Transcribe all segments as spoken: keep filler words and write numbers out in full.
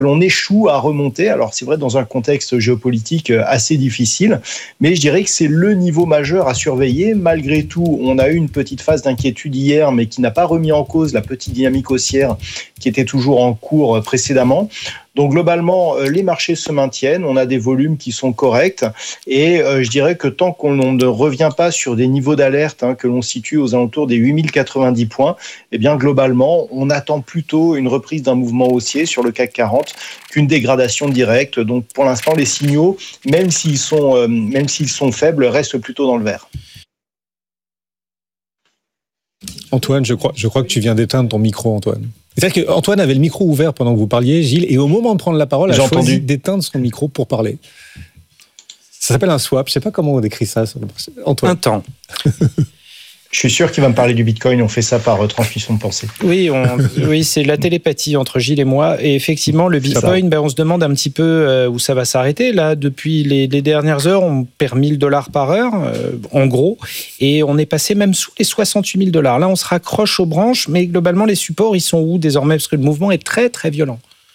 l'on échoue à remonter. Alors c'est vrai dans un contexte géopolitique assez difficile, mais je dirais que c'est le niveau majeur à surveiller. Malgré tout, on a eu une petite phase d'inquiétude hier, mais qui n'a pas remis en cause la petite dynamique haussière qui était toujours en cours précédemment. Donc globalement, les marchés se maintiennent, on a des volumes qui sont corrects et euh, je dirais que tant qu'on ne revient pas sur des niveaux d'alerte hein, que l'on situe aux alentours des huit mille quatre-vingt-dix points, eh bien globalement, on attend plutôt une reprise d'un mouvement haussier sur le C A C quarante qu'une dégradation directe. Donc pour l'instant, les signaux, même s'ils sont, euh, même s'ils sont faibles, restent plutôt dans le vert. Antoine, je crois, je crois que tu viens d'éteindre ton micro, Antoine. C'est-à-dire qu'Antoine avait le micro ouvert pendant que vous parliez, Gilles, et au moment de prendre la parole, a J'ai choisi entendu. d'éteindre son micro pour parler. Ça s'appelle un swap. Je ne sais pas comment on décrit ça. Antoine. Un temps. Je suis sûr qu'il va me parler du Bitcoin. On fait ça par euh, transmission de pensée. Oui, on, oui, c'est la télépathie entre Gilles et moi. Et effectivement, le Bitcoin, ben, on se demande un petit peu euh, où ça va s'arrêter. Là, depuis les, les dernières heures, on perd mille dollars par heure, euh, en gros. Et on est passé même sous les soixante-huit mille dollars. Là, on se raccroche aux branches. Mais globalement, les supports, ils sont où désormais? Parce que le mouvement est très, très violent.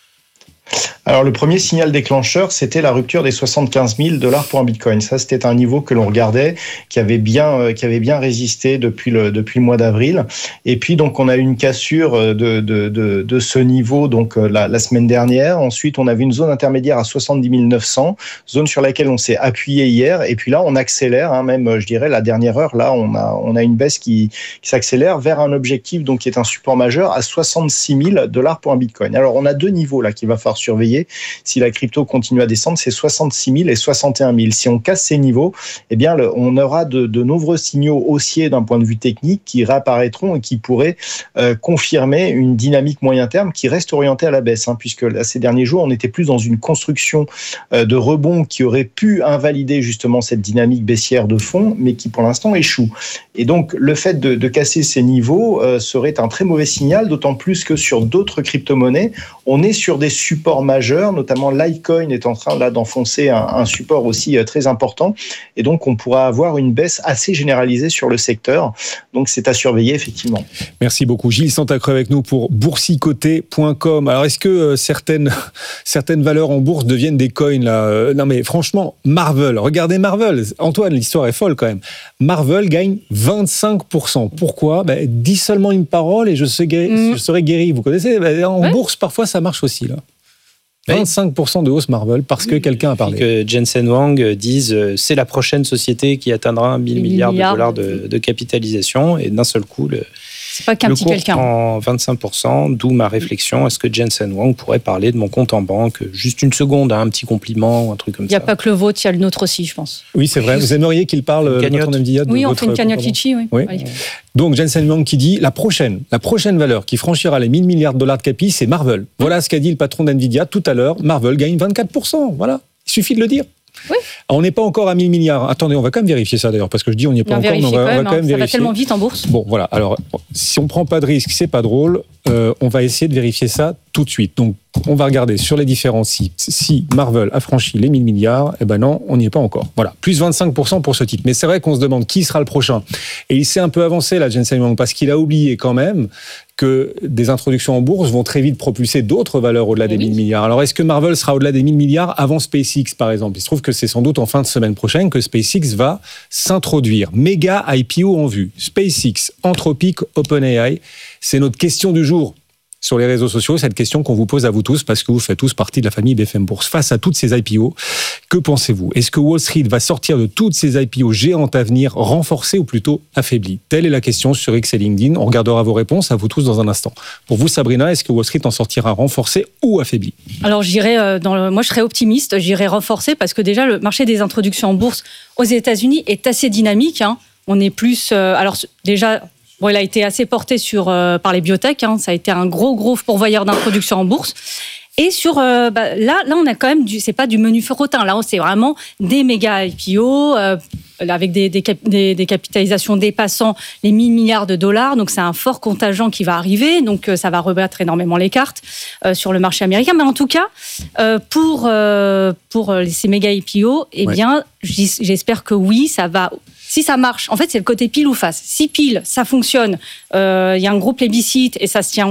Alors, le premier signal déclencheur, c'était la rupture des soixante-quinze mille dollars pour un Bitcoin. Ça, c'était un niveau que l'on regardait, qui avait bien, euh, qui avait bien résisté depuis le, depuis le mois d'avril. Et puis, donc, on a eu une cassure de, de, de, de ce niveau, donc, euh, la, la semaine dernière. Ensuite, on avait une zone intermédiaire à soixante-dix mille neuf cents, zone sur laquelle on s'est appuyé hier. Et puis là, on accélère, hein, même, je dirais, la dernière heure, là, on a, on a une baisse qui, qui s'accélère vers un objectif, donc, qui est un support majeur à soixante-six mille dollars pour un Bitcoin. Alors, on a deux niveaux, là, qu'il va falloir surveiller. Si la crypto continue à descendre, c'est soixante-six mille et soixante et un mille. Si on casse ces niveaux, eh bien, le, on aura de, de nombreux signaux haussiers d'un point de vue technique qui réapparaîtront et qui pourraient euh, confirmer une dynamique moyen terme qui reste orientée à la baisse, hein, puisque là, ces derniers jours, on était plus dans une construction euh, de rebond qui aurait pu invalider justement cette dynamique baissière de fond, mais qui pour l'instant échoue. Et donc, le fait de, de casser ces niveaux euh, serait un très mauvais signal, d'autant plus que sur d'autres crypto-monnaies, on est sur des supports majeurs, notamment Litecoin est en train là d'enfoncer un, un support aussi euh, très important, et donc on pourra avoir une baisse assez généralisée sur le secteur. Donc c'est à surveiller effectivement. Merci beaucoup, Gilles Santacreux avec nous pour boursicoté point com. Alors est-ce que euh, certaines certaines valeurs en bourse deviennent des coins là euh, Non mais franchement, Marvel, regardez Marvel. Antoine, l'histoire est folle quand même. Marvel gagne vingt-cinq pour cent. Pourquoi ? Ben, dis seulement une parole et je serai guéri. Mmh. Je serai guéri. Vous connaissez ? Ben, en ouais. bourse parfois ça marche aussi là. vingt-cinq pour cent de hausse Marvel parce que oui, quelqu'un a parlé. Que Jensen Huang dise euh, c'est la prochaine société qui atteindra mille milliards de dollars de, de capitalisation et d'un seul coup le, c'est pas qu'un le petit cours quelqu'un. prend vingt-cinq pour cent, d'où ma réflexion, est-ce que Jensen Huang pourrait parler de mon compte en banque? Juste une seconde, hein, un petit compliment ou un truc comme ça. Il n'y a pas que le vôtre, il y a le nôtre aussi, je pense. Oui, c'est vrai. Vous aimeriez qu'il parle de patron d'Nvidia? Oui, on fait une cagnotte litchi, oui. oui. oui. Donc Jensen Huang qui dit la prochaine, la prochaine valeur qui franchira les mille milliards de dollars de capi, c'est Marvel. Voilà ce qu'a dit le patron d'Nvidia tout à l'heure. Marvel gagne vingt-quatre pour cent. Voilà, il suffit de le dire. Oui. On n'est pas encore à mille milliards. Attendez, on va quand même vérifier ça d'ailleurs, parce que je dis on n'y est pas on encore, mais on va quand quand même, même, on va quand même hein, vérifier. Ça va tellement vite en bourse. Bon, voilà. Alors, si on prend pas de risque, c'est pas drôle. Euh, on va essayer de vérifier ça tout de suite. Donc, on va regarder sur les différents sites. Si Marvel a franchi les mille milliards, eh ben non, on n'y est pas encore. Voilà, plus vingt-cinq pour cent pour ce titre. Mais c'est vrai qu'on se demande qui sera le prochain. Et il s'est un peu avancé là, Jensen Huang, parce qu'il a oublié quand même que des introductions en bourse vont très vite propulser d'autres valeurs au-delà des oui. mille milliards. Alors, est-ce que Marvel sera au-delà des mille milliards avant SpaceX, par exemple ? Il se trouve que c'est sans doute en fin de semaine prochaine que SpaceX va s'introduire. Méga I P O en vue. SpaceX, Anthropic, OpenAI. C'est notre question du jour sur les réseaux sociaux, cette question qu'on vous pose à vous tous, parce que vous faites tous partie de la famille B F M Bourse. Face à toutes ces I P O, que pensez-vous ? Est-ce que Wall Street va sortir de toutes ces I P O géantes à venir, renforcées ou plutôt affaiblies ? Telle est la question sur X et LinkedIn. On regardera vos réponses à vous tous dans un instant. Pour vous, Sabrina, est-ce que Wall Street en sortira renforcée ou affaiblie ? Alors, j'irais dans le... moi, je serais optimiste. J'irais renforcée parce que déjà, le marché des introductions en bourse aux États-Unis est assez dynamique. Hein. On est plus... Euh... Alors, déjà... Bon, il a été assez porté sur, euh, par les biotech, hein. Ça a été un gros, gros pourvoyeur d'introduction en bourse. Et sur, euh, bah, là, là, on a quand même du, c'est pas du menu fretin. Là, c'est vraiment des méga I P O, euh, avec des, des, cap, des, des capitalisations dépassant les mille milliards de dollars. Donc, c'est un fort contingent qui va arriver. Donc, euh, ça va rebattre énormément les cartes, euh, sur le marché américain. Mais en tout cas, euh, pour, euh, pour ces méga I P O, eh bien, ouais. j'espère que oui, ça va. Si ça marche, en fait, c'est le côté pile ou face. Si pile, ça fonctionne, il euh, y a un gros plébiscite et ça se tient,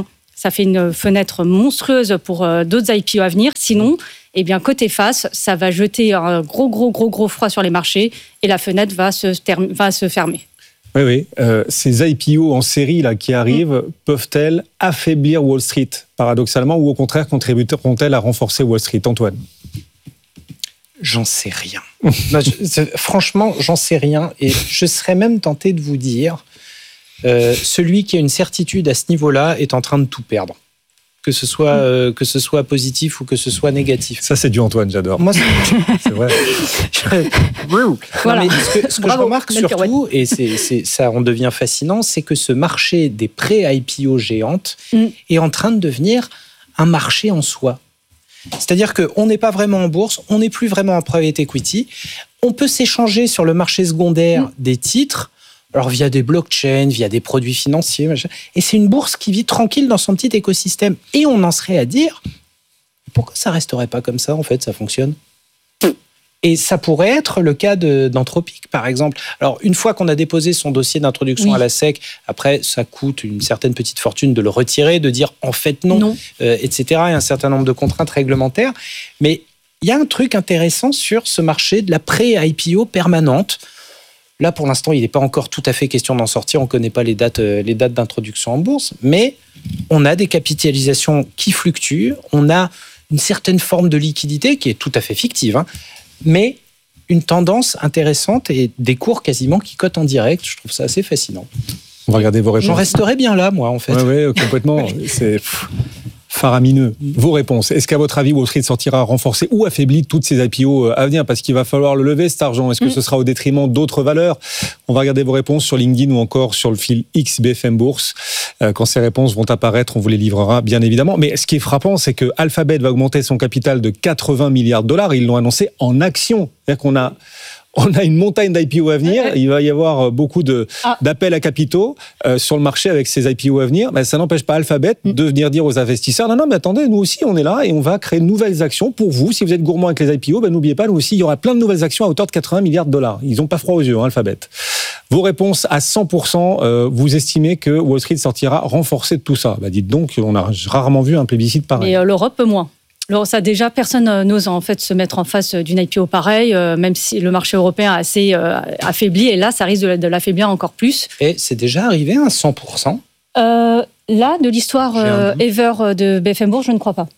ça fait une fenêtre monstrueuse pour euh, d'autres I P O à venir. Sinon, eh bien, côté face, ça va jeter un gros, gros, gros, gros froid sur les marchés et la fenêtre va se, term- va se fermer. Oui, oui. Euh, ces I P O en série là, qui arrivent, mmh. peuvent-elles affaiblir Wall Street, paradoxalement, ou au contraire contribueront-elles à renforcer Wall Street? Antoine? J'en sais rien. Moi, je, franchement, j'en sais rien. Et je serais même tenté de vous dire, euh, celui qui a une certitude à ce niveau-là est en train de tout perdre. Que ce soit, euh, que ce soit positif ou que ce soit négatif. Ça, c'est du Antoine, j'adore. Moi, c'est, c'est vrai. Voilà. Non, mais ce que, ce que je remarque surtout, et c'est, c'est, ça en devient fascinant, c'est que ce marché des pré-I P O géantes mm. est en train de devenir un marché en soi. C'est-à-dire qu'on n'est pas vraiment en bourse, on n'est plus vraiment en private equity. On peut s'échanger sur le marché secondaire mmh. des titres, alors via des blockchains, via des produits financiers. Machin. Et c'est une bourse qui vit tranquille dans son petit écosystème. Et on en serait à dire, pourquoi ça ne resterait pas comme ça, en fait, ça fonctionne ? Et ça pourrait être le cas de, d'Anthropic, par exemple. Alors, une fois qu'on a déposé son dossier d'introduction oui. à la S E C, après, ça coûte une certaine petite fortune de le retirer, de dire en fait non, non. Euh, et cetera. Il y a un certain nombre de contraintes réglementaires. Mais il y a un truc intéressant sur ce marché de la pré-I P O permanente. Là, pour l'instant, il n'est pas encore tout à fait question d'en sortir. On ne connaît pas les dates, euh, les dates d'introduction en bourse. Mais on a des capitalisations qui fluctuent. On a une certaine forme de liquidité qui est tout à fait fictive, hein, mais une tendance intéressante et des cours quasiment qui cotent en direct. Je trouve ça assez fascinant. On va regarder vos réponses. J'en resterai bien là, moi, en fait. Oui, ouais, complètement. C'est pff, faramineux. Vos réponses. Est-ce qu'à votre avis, Wall Street sortira renforcé ou affaibli toutes ces I P O à venir? Parce qu'il va falloir le lever, cet argent. Est-ce que ce sera au détriment d'autres valeurs? On va regarder vos réponses sur LinkedIn ou encore sur le fil X B F M Bourse. Quand ces réponses vont apparaître, on vous les livrera, bien évidemment. Mais ce qui est frappant, c'est que Alphabet va augmenter son capital de quatre-vingts milliards de dollars. Ils l'ont annoncé en action. C'est-à-dire qu'on a... On a une montagne d'I P O à venir. Il va y avoir beaucoup de, ah. d'appels à capitaux euh, sur le marché avec ces I P O à venir. Mais ça n'empêche pas Alphabet mm. de venir dire aux investisseurs, non, non, mais attendez, nous aussi, on est là et on va créer de nouvelles actions pour vous. Si vous êtes gourmand avec les I P O, ben, n'oubliez pas, nous aussi, il y aura plein de nouvelles actions à hauteur de quatre-vingts milliards de dollars. Ils n'ont pas froid aux yeux, hein, Alphabet. Vos réponses à cent pour cent, euh, vous estimez que Wall Street sortira renforcé de tout ça. Ben, dites donc, on a rarement vu un plébiscite pareil. Et euh, l'Europe, moins. Alors ça, déjà, personne n'ose en fait se mettre en face d'une I P O pareille, euh, même si le marché européen est assez euh, affaibli. Et là, ça risque de, de l'affaiblir encore plus. Et c'est déjà arrivé à cent pour cent euh, Là, de l'histoire euh, ever de B F M Bourse, je ne crois pas.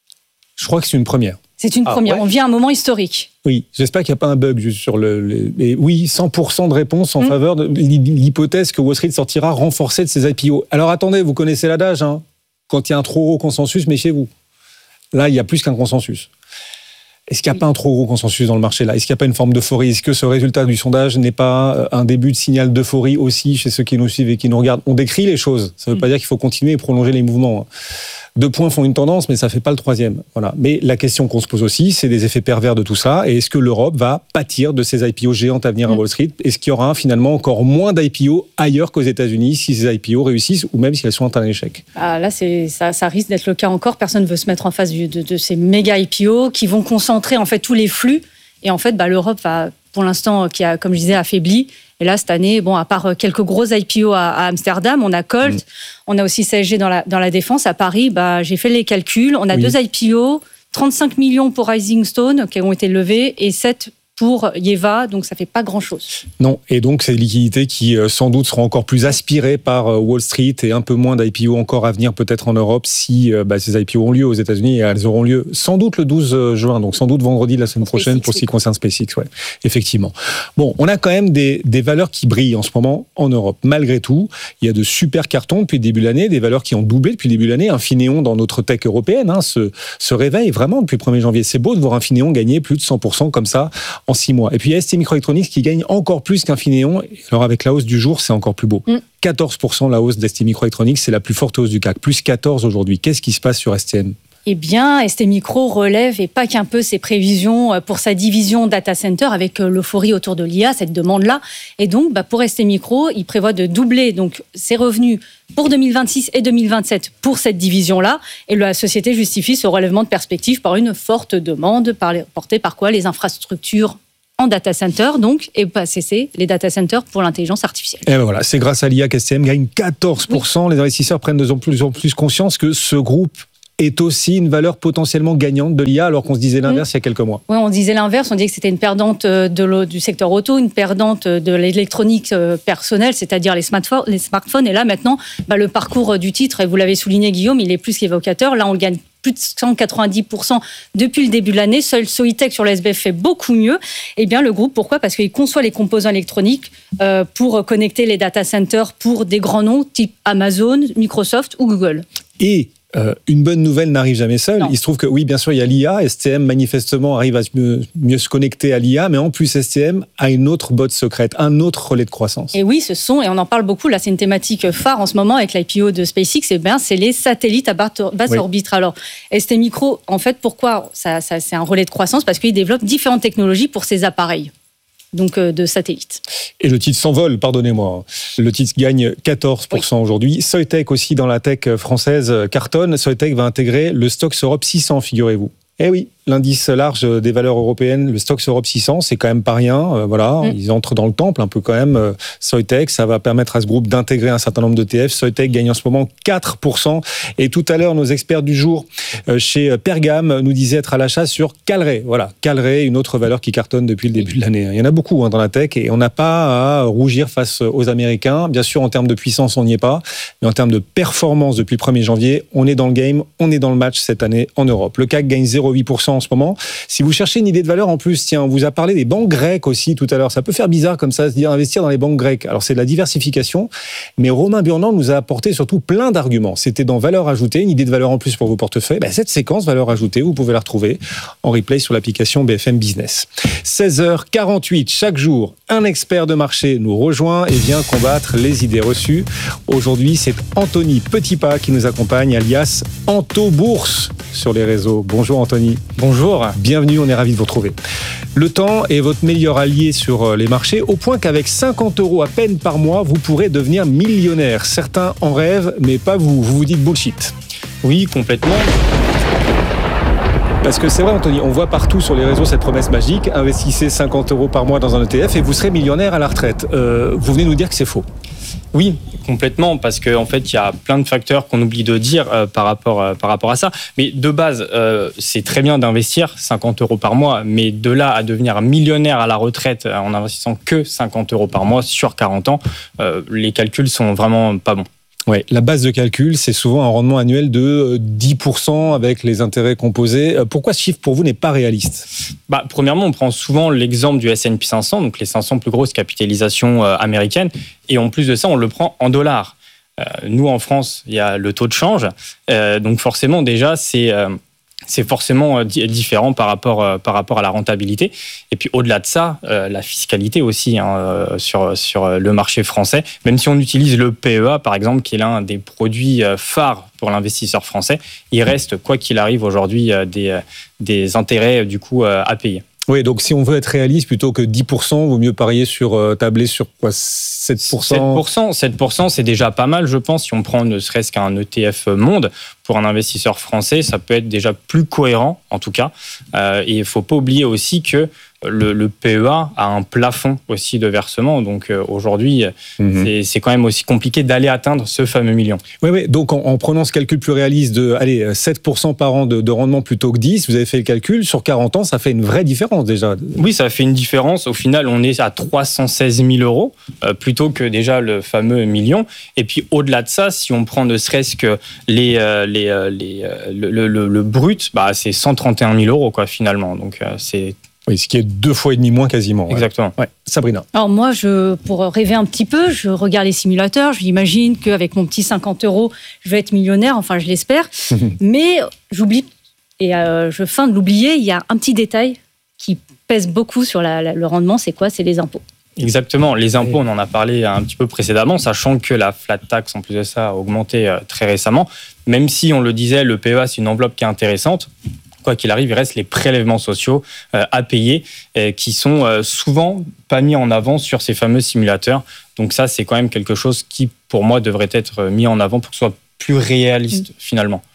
Je crois que c'est une première. C'est une ah, première. Ouais. On vit un moment historique. Oui, j'espère qu'il n'y a pas un bug juste sur le... le mais oui, cent pour cent de réponse en mmh. faveur de l'hypothèse que Wall Street sortira renforcée de ses I P O. Alors attendez, vous connaissez l'adage, hein, quand il y a un trop gros consensus, méfiez-vous. Là, il y a plus qu'un consensus. Est-ce qu'il n'y a oui. pas un trop gros consensus dans le marché là? Est-ce qu'il n'y a pas une forme d'euphorie? Est-ce que ce résultat du sondage n'est pas un début de signal d'euphorie aussi chez ceux qui nous suivent et qui nous regardent? On décrit les choses. Ça ne veut mmh. pas dire qu'il faut continuer et prolonger les mouvements. Deux points font une tendance, mais ça ne fait pas le troisième. Voilà. Mais la question qu'on se pose aussi, c'est des effets pervers de tout ça. Et est-ce que l'Europe va pâtir de ces I P O géantes à venir mmh. à Wall Street? Est-ce qu'il y aura finalement encore moins d'I P O ailleurs qu'aux États-Unis si ces I P O réussissent ou même si elles sont un échec? Ah, là, c'est, ça, ça risque d'être le cas encore. Personne ne veut se mettre en face de, de, de ces méga I P O qui vont concentrer en fait tous les flux. Et en fait, bah, l'Europe va, pour l'instant, qui a, comme je disais, affaibli. Et là, cette année, bon, à part quelques gros I P O à, à Amsterdam, on a Colt, mmh. on a aussi C S G dans la, dans la défense. À Paris, bah, j'ai fait les calculs. On a oui. deux I P O, trente-cinq millions pour Rising Stone qui ont été levés et sept pour Yeva, donc ça ne fait pas grand-chose. Non, et donc ces liquidités qui euh, sans doute seront encore plus aspirées par euh, Wall Street et un peu moins d'I P O encore à venir peut-être en Europe si euh, bah, ces I P O ont lieu aux États-Unis et elles auront lieu sans doute le douze juin, donc sans doute vendredi de la semaine prochaine SpaceX, pour ce qui concerne SpaceX, ouais, effectivement. Bon, on a quand même des, des valeurs qui brillent en ce moment en Europe. Malgré tout, il y a de super cartons depuis le début de l'année, des valeurs qui ont doublé depuis le début de l'année. Infineon dans notre tech européenne hein, se, se réveille vraiment depuis le premier janvier. C'est beau de voir Infineon gagner plus de cent pour cent comme ça en six mois. Et puis, il y a STMicroelectronics qui gagne encore plus qu'Infineon. Alors, avec la hausse du jour, c'est encore plus beau. Mm. quatorze pour cent la hausse d'STMicroelectronics, c'est la plus forte hausse du C A C. Plus quatorze aujourd'hui. Qu'est-ce qui se passe sur S T M? Eh bien, STMicro relève, et pas qu'un peu, ses prévisions pour sa division data center avec l'euphorie autour de l'I A, cette demande-là. Et donc, bah, pour STMicro, il prévoit de doubler donc, ses revenus pour deux mille vingt-six et deux mille vingt-sept pour cette division-là. Et la société justifie ce relèvement de perspective par une forte demande, par les, portée par quoi? Les infrastructures en data center, donc, et pas cesser les data centers pour l'intelligence artificielle. Et ben voilà, c'est grâce à l'I A qu'S T M gagne quatorze pour cent. Oui. Les investisseurs prennent de plus en plus conscience que ce groupe est aussi une valeur potentiellement gagnante de l'I A, alors qu'on se disait l'inverse mmh. il y a quelques mois. Oui, on disait l'inverse, on disait que c'était une perdante de du secteur auto, une perdante de l'électronique personnelle, c'est-à-dire les smartphones, les smartphones. Et là, maintenant, bah, le parcours du titre, et vous l'avez souligné, Guillaume, il est plus qu'évocateur. Là, on le gagne plus de cent quatre-vingt-dix pour cent depuis le début de l'année. Seul Soitec sur le S B F fait beaucoup mieux. Eh bien, le groupe, pourquoi ? Parce qu'il conçoit les composants électroniques euh, pour connecter les data centers pour des grands noms type Amazon, Microsoft ou Google. Et Euh, une bonne nouvelle n'arrive jamais seule. Non. Il se trouve que oui, bien sûr, il y a l'I A. S T M manifestement arrive à mieux, mieux se connecter à l'I A, mais en plus S T M a une autre botte secrète, un autre relais de croissance. Et oui, ce sont, et on en parle beaucoup, là c'est une thématique phare en ce moment avec l'I P O de SpaceX, et bien c'est les satellites à basse oui. orbite. Alors S T Micro, en fait, pourquoi ça, ça, c'est un relais de croissance ? Parce qu'il développe différentes technologies pour ces appareils. Donc euh, de satellites. Et le titre s'envole, pardonnez-moi. Le titre gagne quatorze pour cent oui. aujourd'hui. Soitec aussi dans la tech française cartonne. Soitec va intégrer le Stoxx Europe six cents, figurez-vous. Eh oui, l'indice large des valeurs européennes, le Stoxx Europe six cents, c'est quand même pas rien. Euh, voilà, mm. ils entrent dans le temple un peu quand même. Euh, Soitec, ça va permettre à ce groupe d'intégrer un certain nombre d'E T F. Soitec gagne en ce moment quatre pour cent. Et tout à l'heure, nos experts du jour euh, chez Pergame nous disaient être à l'achat sur Calray. Voilà, Calray, une autre valeur qui cartonne depuis le début de l'année. Il y en a beaucoup hein, dans la tech et on n'a pas à rougir face aux Américains. Bien sûr, en termes de puissance, on n'y est pas. Mais en termes de performance, depuis le premier janvier, on est dans le game, on est dans le match cette année en Europe. Le C A C gagne zéro virgule huit pour cent en ce moment. Si vous cherchez une idée de valeur en plus, tiens, on vous a parlé des banques grecques aussi tout à l'heure. Ça peut faire bizarre comme ça, se dire investir dans les banques grecques. Alors c'est de la diversification, mais Romain Burnand nous a apporté surtout plein d'arguments. C'était dans valeur ajoutée, une idée de valeur en plus pour vos portefeuilles. Ben, cette séquence valeur ajoutée, vous pouvez la retrouver en replay sur l'application B F M Business. seize heures quarante-huit, chaque jour, un expert de marché nous rejoint et vient combattre les idées reçues. Aujourd'hui, c'est Anthony Petitpas qui nous accompagne, alias Anto Bourse sur les réseaux. Bonjour Anthony. Bonjour. Bienvenue, on est ravis de vous retrouver. Le temps est votre meilleur allié sur les marchés, au point qu'avec cinquante euros à peine par mois, vous pourrez devenir millionnaire. Certains en rêvent, mais pas vous. Vous vous dites bullshit. Oui, complètement. Parce que c'est vrai, Anthony, on voit partout sur les réseaux cette promesse magique. Investissez cinquante euros par mois dans un E T F et vous serez millionnaire à la retraite. Euh, vous venez nous dire que c'est faux. Oui, complètement, parce qu'en en fait, il y a plein de facteurs qu'on oublie de dire euh, par, rapport, euh, par rapport à ça. Mais de base, euh, c'est très bien d'investir cinquante euros par mois, mais de là à devenir millionnaire à la retraite en investissant que cinquante euros par mois sur quarante ans, euh, les calculs sont vraiment pas bons. Ouais, la base de calcul, c'est souvent un rendement annuel de dix pour cent avec les intérêts composés. Pourquoi ce chiffre, pour vous, n'est pas réaliste ? Bah, premièrement, on prend souvent l'exemple du S and P cinq cents, donc les cinq cents plus grosses capitalisations euh, américaines, et en plus de ça, on le prend en dollars. Euh, nous, en France, il y a le taux de change, euh, donc forcément, déjà, c'est... Euh, c'est forcément différent par rapport, par rapport à la rentabilité. Et puis au-delà de ça, euh, la fiscalité aussi hein, sur, sur le marché français. Même si on utilise le P E A, par exemple, qui est l'un des produits phares pour l'investisseur français, il reste, quoi qu'il arrive aujourd'hui, des, des intérêts du coup à payer. Oui, donc si on veut être réaliste, plutôt que dix pour cent, vaut mieux parier sur, euh, tabler sur quoi, sept pour cent ? sept pour cent, sept pour cent, c'est déjà pas mal, je pense. Si on prend ne serait-ce qu'un E T F monde, pour un investisseur français, ça peut être déjà plus cohérent, en tout cas. Euh, et il ne faut pas oublier aussi que le, le P E A a un plafond aussi de versement. Donc euh, aujourd'hui, mmh. c'est, c'est quand même aussi compliqué d'aller atteindre ce fameux million. Oui, oui. Donc en, en prenant ce calcul plus réaliste de allez, sept pour cent par an de, de rendement plutôt que dix, vous avez fait le calcul, sur quarante ans, ça fait une vraie différence déjà. Oui, ça fait une différence. Au final, on est à trois cent seize mille euros euh, plutôt que déjà le fameux million. Et puis au-delà de ça, si on prend ne serait-ce que les, euh, les, euh, les, euh, le, le, le brut, bah, c'est cent trente et un mille euros quoi, finalement. Donc euh, c'est... Oui, ce qui est deux fois et demi moins quasiment. Ouais. Exactement. Ouais. Sabrina. Alors moi, je, pour rêver un petit peu, je regarde les simulateurs, j'imagine qu'avec mon petit cinquante euros, je vais être millionnaire, enfin je l'espère. Mais j'oublie, et euh, je feins de l'oublier, il y a un petit détail qui pèse beaucoup sur la, la, le rendement, c'est quoi ? C'est les impôts. Exactement. Les impôts, on en a parlé un petit peu précédemment, sachant que la flat tax, en plus de ça, a augmenté très récemment. Même si, on le disait, le P E A, c'est une enveloppe qui est intéressante. Quoi qu'il arrive, il reste les prélèvements sociaux euh, à payer euh, qui sont euh, souvent pas mis en avant sur ces fameux simulateurs. Donc ça, c'est quand même quelque chose qui, pour moi, devrait être mis en avant pour que ce soit plus réaliste, mmh. finalement.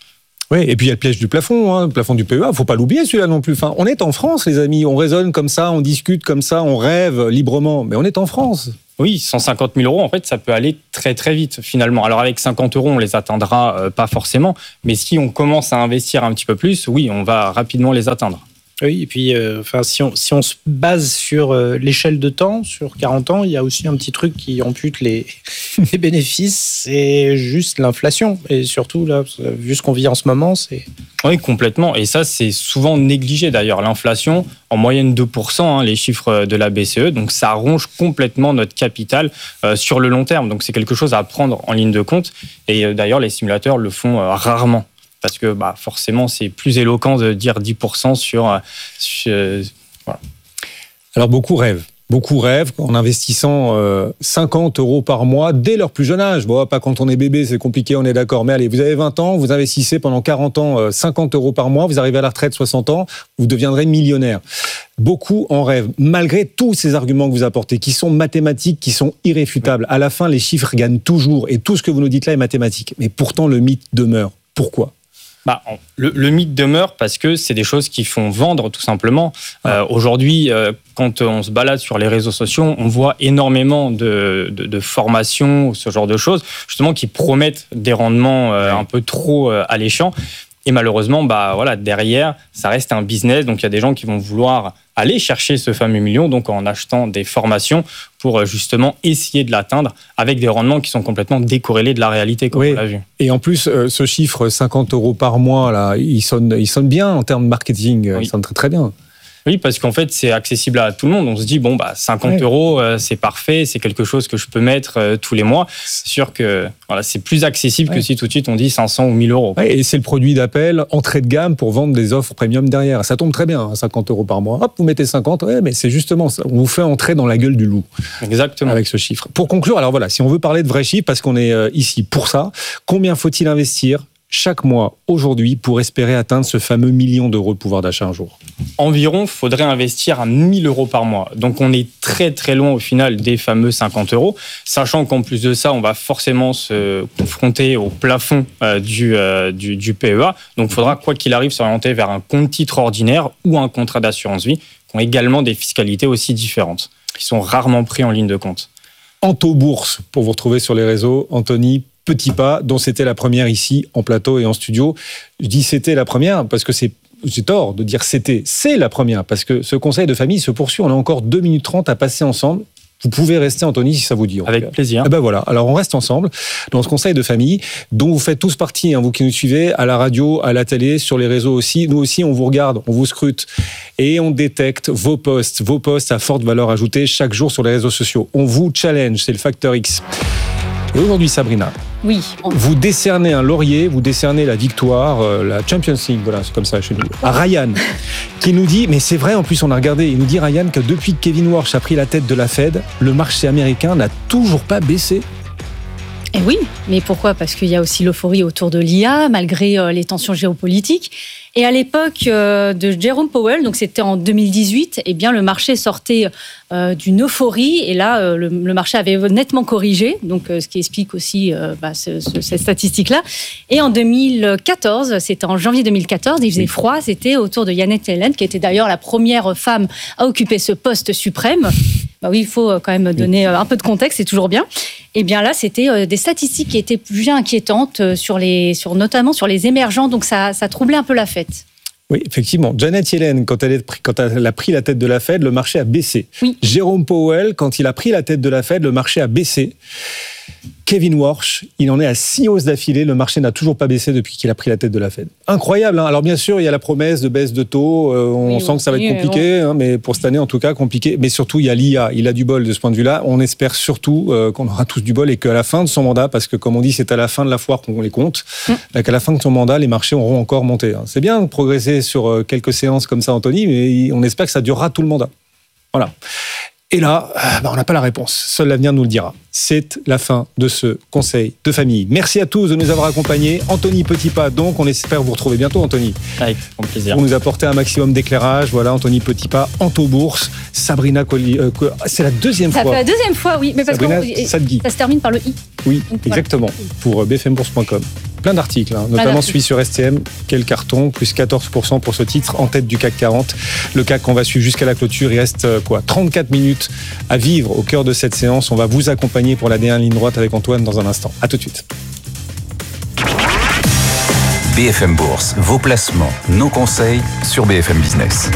Oui, et puis il y a le piège du plafond, hein, le plafond du P E A, faut pas l'oublier celui-là non plus. Enfin, on est en France, les amis, on raisonne comme ça, on discute comme ça, on rêve librement, mais on est en France. Oui, cent cinquante mille euros, en fait, ça peut aller très très vite finalement. Alors avec cinquante euros, on les atteindra euh, pas forcément, mais si on commence à investir un petit peu plus, oui, on va rapidement les atteindre. Oui, et puis euh, enfin, si, on, si on se base sur euh, l'échelle de temps, sur quarante ans, il y a aussi un petit truc qui ampute les, les bénéfices, c'est juste l'inflation. Et surtout, là, vu ce qu'on vit en ce moment, c'est... Oui, complètement. Et ça, c'est souvent négligé d'ailleurs. L'inflation, en moyenne deux pour cent, hein, les chiffres de la B C E, donc ça ronge complètement notre capital euh, sur le long terme. Donc c'est quelque chose à prendre en ligne de compte. Et euh, d'ailleurs, les simulateurs le font euh, rarement. Parce que bah, forcément, c'est plus éloquent de dire dix pour cent sur... sur voilà. Alors, beaucoup rêvent. Beaucoup rêvent en investissant euh, cinquante euros par mois dès leur plus jeune âge. Bon, pas quand on est bébé, c'est compliqué, on est d'accord. Mais allez, vous avez vingt ans, vous investissez pendant quarante ans euh, cinquante euros par mois, vous arrivez à la retraite soixante ans, vous deviendrez millionnaire. Beaucoup en rêvent, malgré tous ces arguments que vous apportez, qui sont mathématiques, qui sont irréfutables. À la fin, les chiffres gagnent toujours. Et tout ce que vous nous dites là est mathématique. Mais pourtant, le mythe demeure. Pourquoi ? Bah, le, le mythe demeure parce que c'est des choses qui font vendre, tout simplement. Euh, aujourd'hui, euh, quand on se balade sur les réseaux sociaux, on voit énormément de, de, de formations, ce genre de choses, justement, qui promettent des rendements euh, un peu trop euh, alléchants. Et malheureusement, bah, voilà, derrière, ça reste un business. Donc, il y a des gens qui vont vouloir aller chercher ce fameux million, donc en achetant des formations pour justement essayer de l'atteindre avec des rendements qui sont complètement décorrélés de la réalité, comme oui. on l'a vu. Et en plus, euh, ce chiffre cinquante euros par mois, là, il sonne, il sonne bien en termes de marketing. Oui. Il sonne très, très bien. Oui, parce qu'en fait, c'est accessible à tout le monde. On se dit, bon, bah, cinquante euros, euh, c'est parfait, c'est quelque chose que je peux mettre euh, tous les mois. C'est sûr que voilà, c'est plus accessible ouais. que si tout de suite on dit cinq cents ou mille euros. Ouais, et c'est le produit d'appel, entrée de gamme pour vendre des offres premium derrière. Ça tombe très bien, cinquante euros par mois. Hop, vous mettez cinquante, ouais, mais c'est justement ça. On vous fait entrer dans la gueule du loup. Exactement. Avec ce chiffre. Pour conclure, alors voilà, si on veut parler de vrais chiffres, parce qu'on est euh, ici pour ça, combien faut-il investir chaque mois, aujourd'hui, pour espérer atteindre ce fameux million d'euros de pouvoir d'achat un jour? Environ, il faudrait investir à mille euros par mois. Donc, on est très, très loin au final des fameux cinquante euros, sachant qu'en plus de ça, on va forcément se confronter au plafond euh, du, euh, du, du P E A. Donc, il faudra, quoi qu'il arrive, s'orienter vers un compte titre ordinaire ou un contrat d'assurance vie, qui ont également des fiscalités aussi différentes, qui sont rarement pris en ligne de compte. Anto Bourse, pour vous retrouver sur les réseaux, Anthony Petit Pas, dont c'était la première ici en plateau et en studio. Je dis c'était la première parce que c'est, c'est tort de dire c'était, c'est la première parce que ce conseil de famille se poursuit. On a encore deux minutes trente à passer ensemble. Vous pouvez rester, Anthony, si ça vous dit. Avec plaisir. Eh ben voilà. Alors, on reste ensemble dans ce conseil de famille dont vous faites tous partie, hein, vous qui nous suivez, à la radio, à la télé, sur les réseaux aussi. Nous aussi, on vous regarde, on vous scrute et on détecte vos posts, vos posts à forte valeur ajoutée chaque jour sur les réseaux sociaux. On vous challenge, c'est le facteur X. Et aujourd'hui, Sabrina, oui, on... vous décernez un laurier, vous décernez la victoire, euh, la Champions League, voilà, c'est comme ça chez nous, à Ryan, qui nous dit, mais c'est vrai, en plus on a regardé, il nous dit, Ryan, que depuis que Kevin Warsh a pris la tête de la Fed, le marché américain n'a toujours pas baissé. Eh oui, mais pourquoi ? Parce qu'il y a aussi l'euphorie autour de l'I A, malgré euh, les tensions géopolitiques. Et à l'époque euh, de Jerome Powell, donc c'était en deux mille dix-huit, eh bien le marché sortait euh, d'une euphorie et là euh, le, le marché avait nettement corrigé, donc euh, ce qui explique aussi euh, bah, ce, ce, cette statistique-là. Et en deux mille quatorze, c'était en janvier deux mille quatorze, il faisait oui. froid, c'était autour de Janet Yellen, qui était d'ailleurs la première femme à occuper ce poste suprême. Bah oui, il faut quand même donner un peu de contexte, c'est toujours bien. Et bien là, c'était des statistiques qui étaient plus inquiétantes, sur les, sur, notamment sur les émergents, donc ça, ça troublait un peu la Fed. Oui, effectivement. Janet Yellen, quand elle, est, quand elle a pris la tête de la Fed, le marché a baissé. Oui. Jérôme Powell, quand il a pris la tête de la Fed, le marché a baissé. Kevin Warsh, il en est à six hausses d'affilée. Le marché n'a toujours pas baissé depuis qu'il a pris la tête de la Fed. Incroyable, hein. Alors bien sûr, il y a la promesse de baisse de taux. Euh, on oui, sent que ça va être compliqué, hein, mais pour cette année, en tout cas, compliqué. Mais surtout, il y a l'I A. Il a du bol de ce point de vue-là. On espère surtout euh, qu'on aura tous du bol et qu'à la fin de son mandat, parce que comme on dit, c'est à la fin de la foire qu'on les compte, mmh. qu'à la fin de son mandat, les marchés auront encore monté. Hein. C'est bien de progresser sur euh, quelques séances comme ça, Anthony, mais on espère que ça durera tout le mandat. Voilà. Et là, bah on n'a pas la réponse. Seul l'avenir nous le dira. C'est la fin de ce conseil de famille. Merci à tous de nous avoir accompagnés. Anthony Petit Pas, donc, on espère vous retrouver bientôt, Anthony. Avec grand plaisir. Pour nous apporter un maximum d'éclairage. Voilà, Anthony Petit Pas, Anto Bourse, Sabrina Colli. Euh, c'est la deuxième ça fois. Ça fait la deuxième fois, oui. Mais parce Sabrina que Sadghi. Ça se termine par le I. Oui, donc, exactement. Voilà. Pour b f m bourse point com. plein d'articles, hein, notamment celui sur S T M. Quel carton, plus quatorze pour cent pour ce titre, en tête du C A C quarante. Le C A C qu'on va suivre jusqu'à la clôture. Il reste quoi, trente-quatre minutes à vivre au cœur de cette séance. On va vous accompagner pour la dernière ligne droite avec Antoine dans un instant. À tout de suite. B F M Bourse, vos placements, nos conseils sur B F M Business.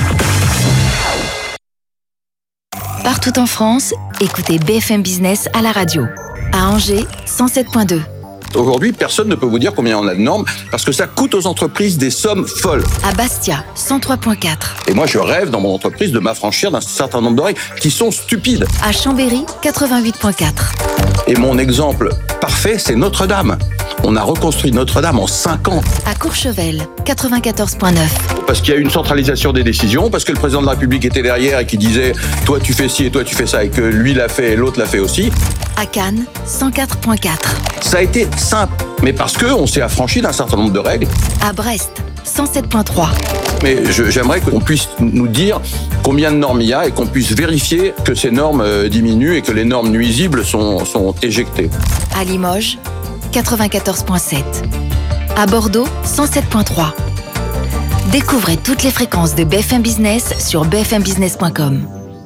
Partout en France, écoutez B F M Business à la radio. À Angers, cent sept virgule deux. Aujourd'hui, personne ne peut vous dire combien on a de normes parce que ça coûte aux entreprises des sommes folles. À Bastia, cent trois virgule quatre. Et moi, je rêve dans mon entreprise de m'affranchir d'un certain nombre de règles qui sont stupides. À Chambéry, quatre-vingt-huit virgule quatre. Et mon exemple parfait, c'est Notre-Dame. On a reconstruit Notre-Dame en cinq ans. À Courchevel, quatre-vingt-quatorze virgule neuf. Parce qu'il y a eu une centralisation des décisions, parce que le président de la République était derrière et qui disait « toi tu fais ci et toi tu fais ça » et que lui l'a fait et l'autre l'a fait aussi. À Cannes, cent quatre virgule quatre. Ça a été simple, mais parce qu'on s'est affranchi d'un certain nombre de règles. À Brest, cent sept virgule trois. Mais je, j'aimerais qu'on puisse nous dire combien de normes il y a et qu'on puisse vérifier que ces normes diminuent et que les normes nuisibles sont, sont éjectées. À Limoges, quatre-vingt-quatorze virgule sept. À Bordeaux, cent sept virgule trois. Découvrez toutes les fréquences de B F M Business sur b f m business point com.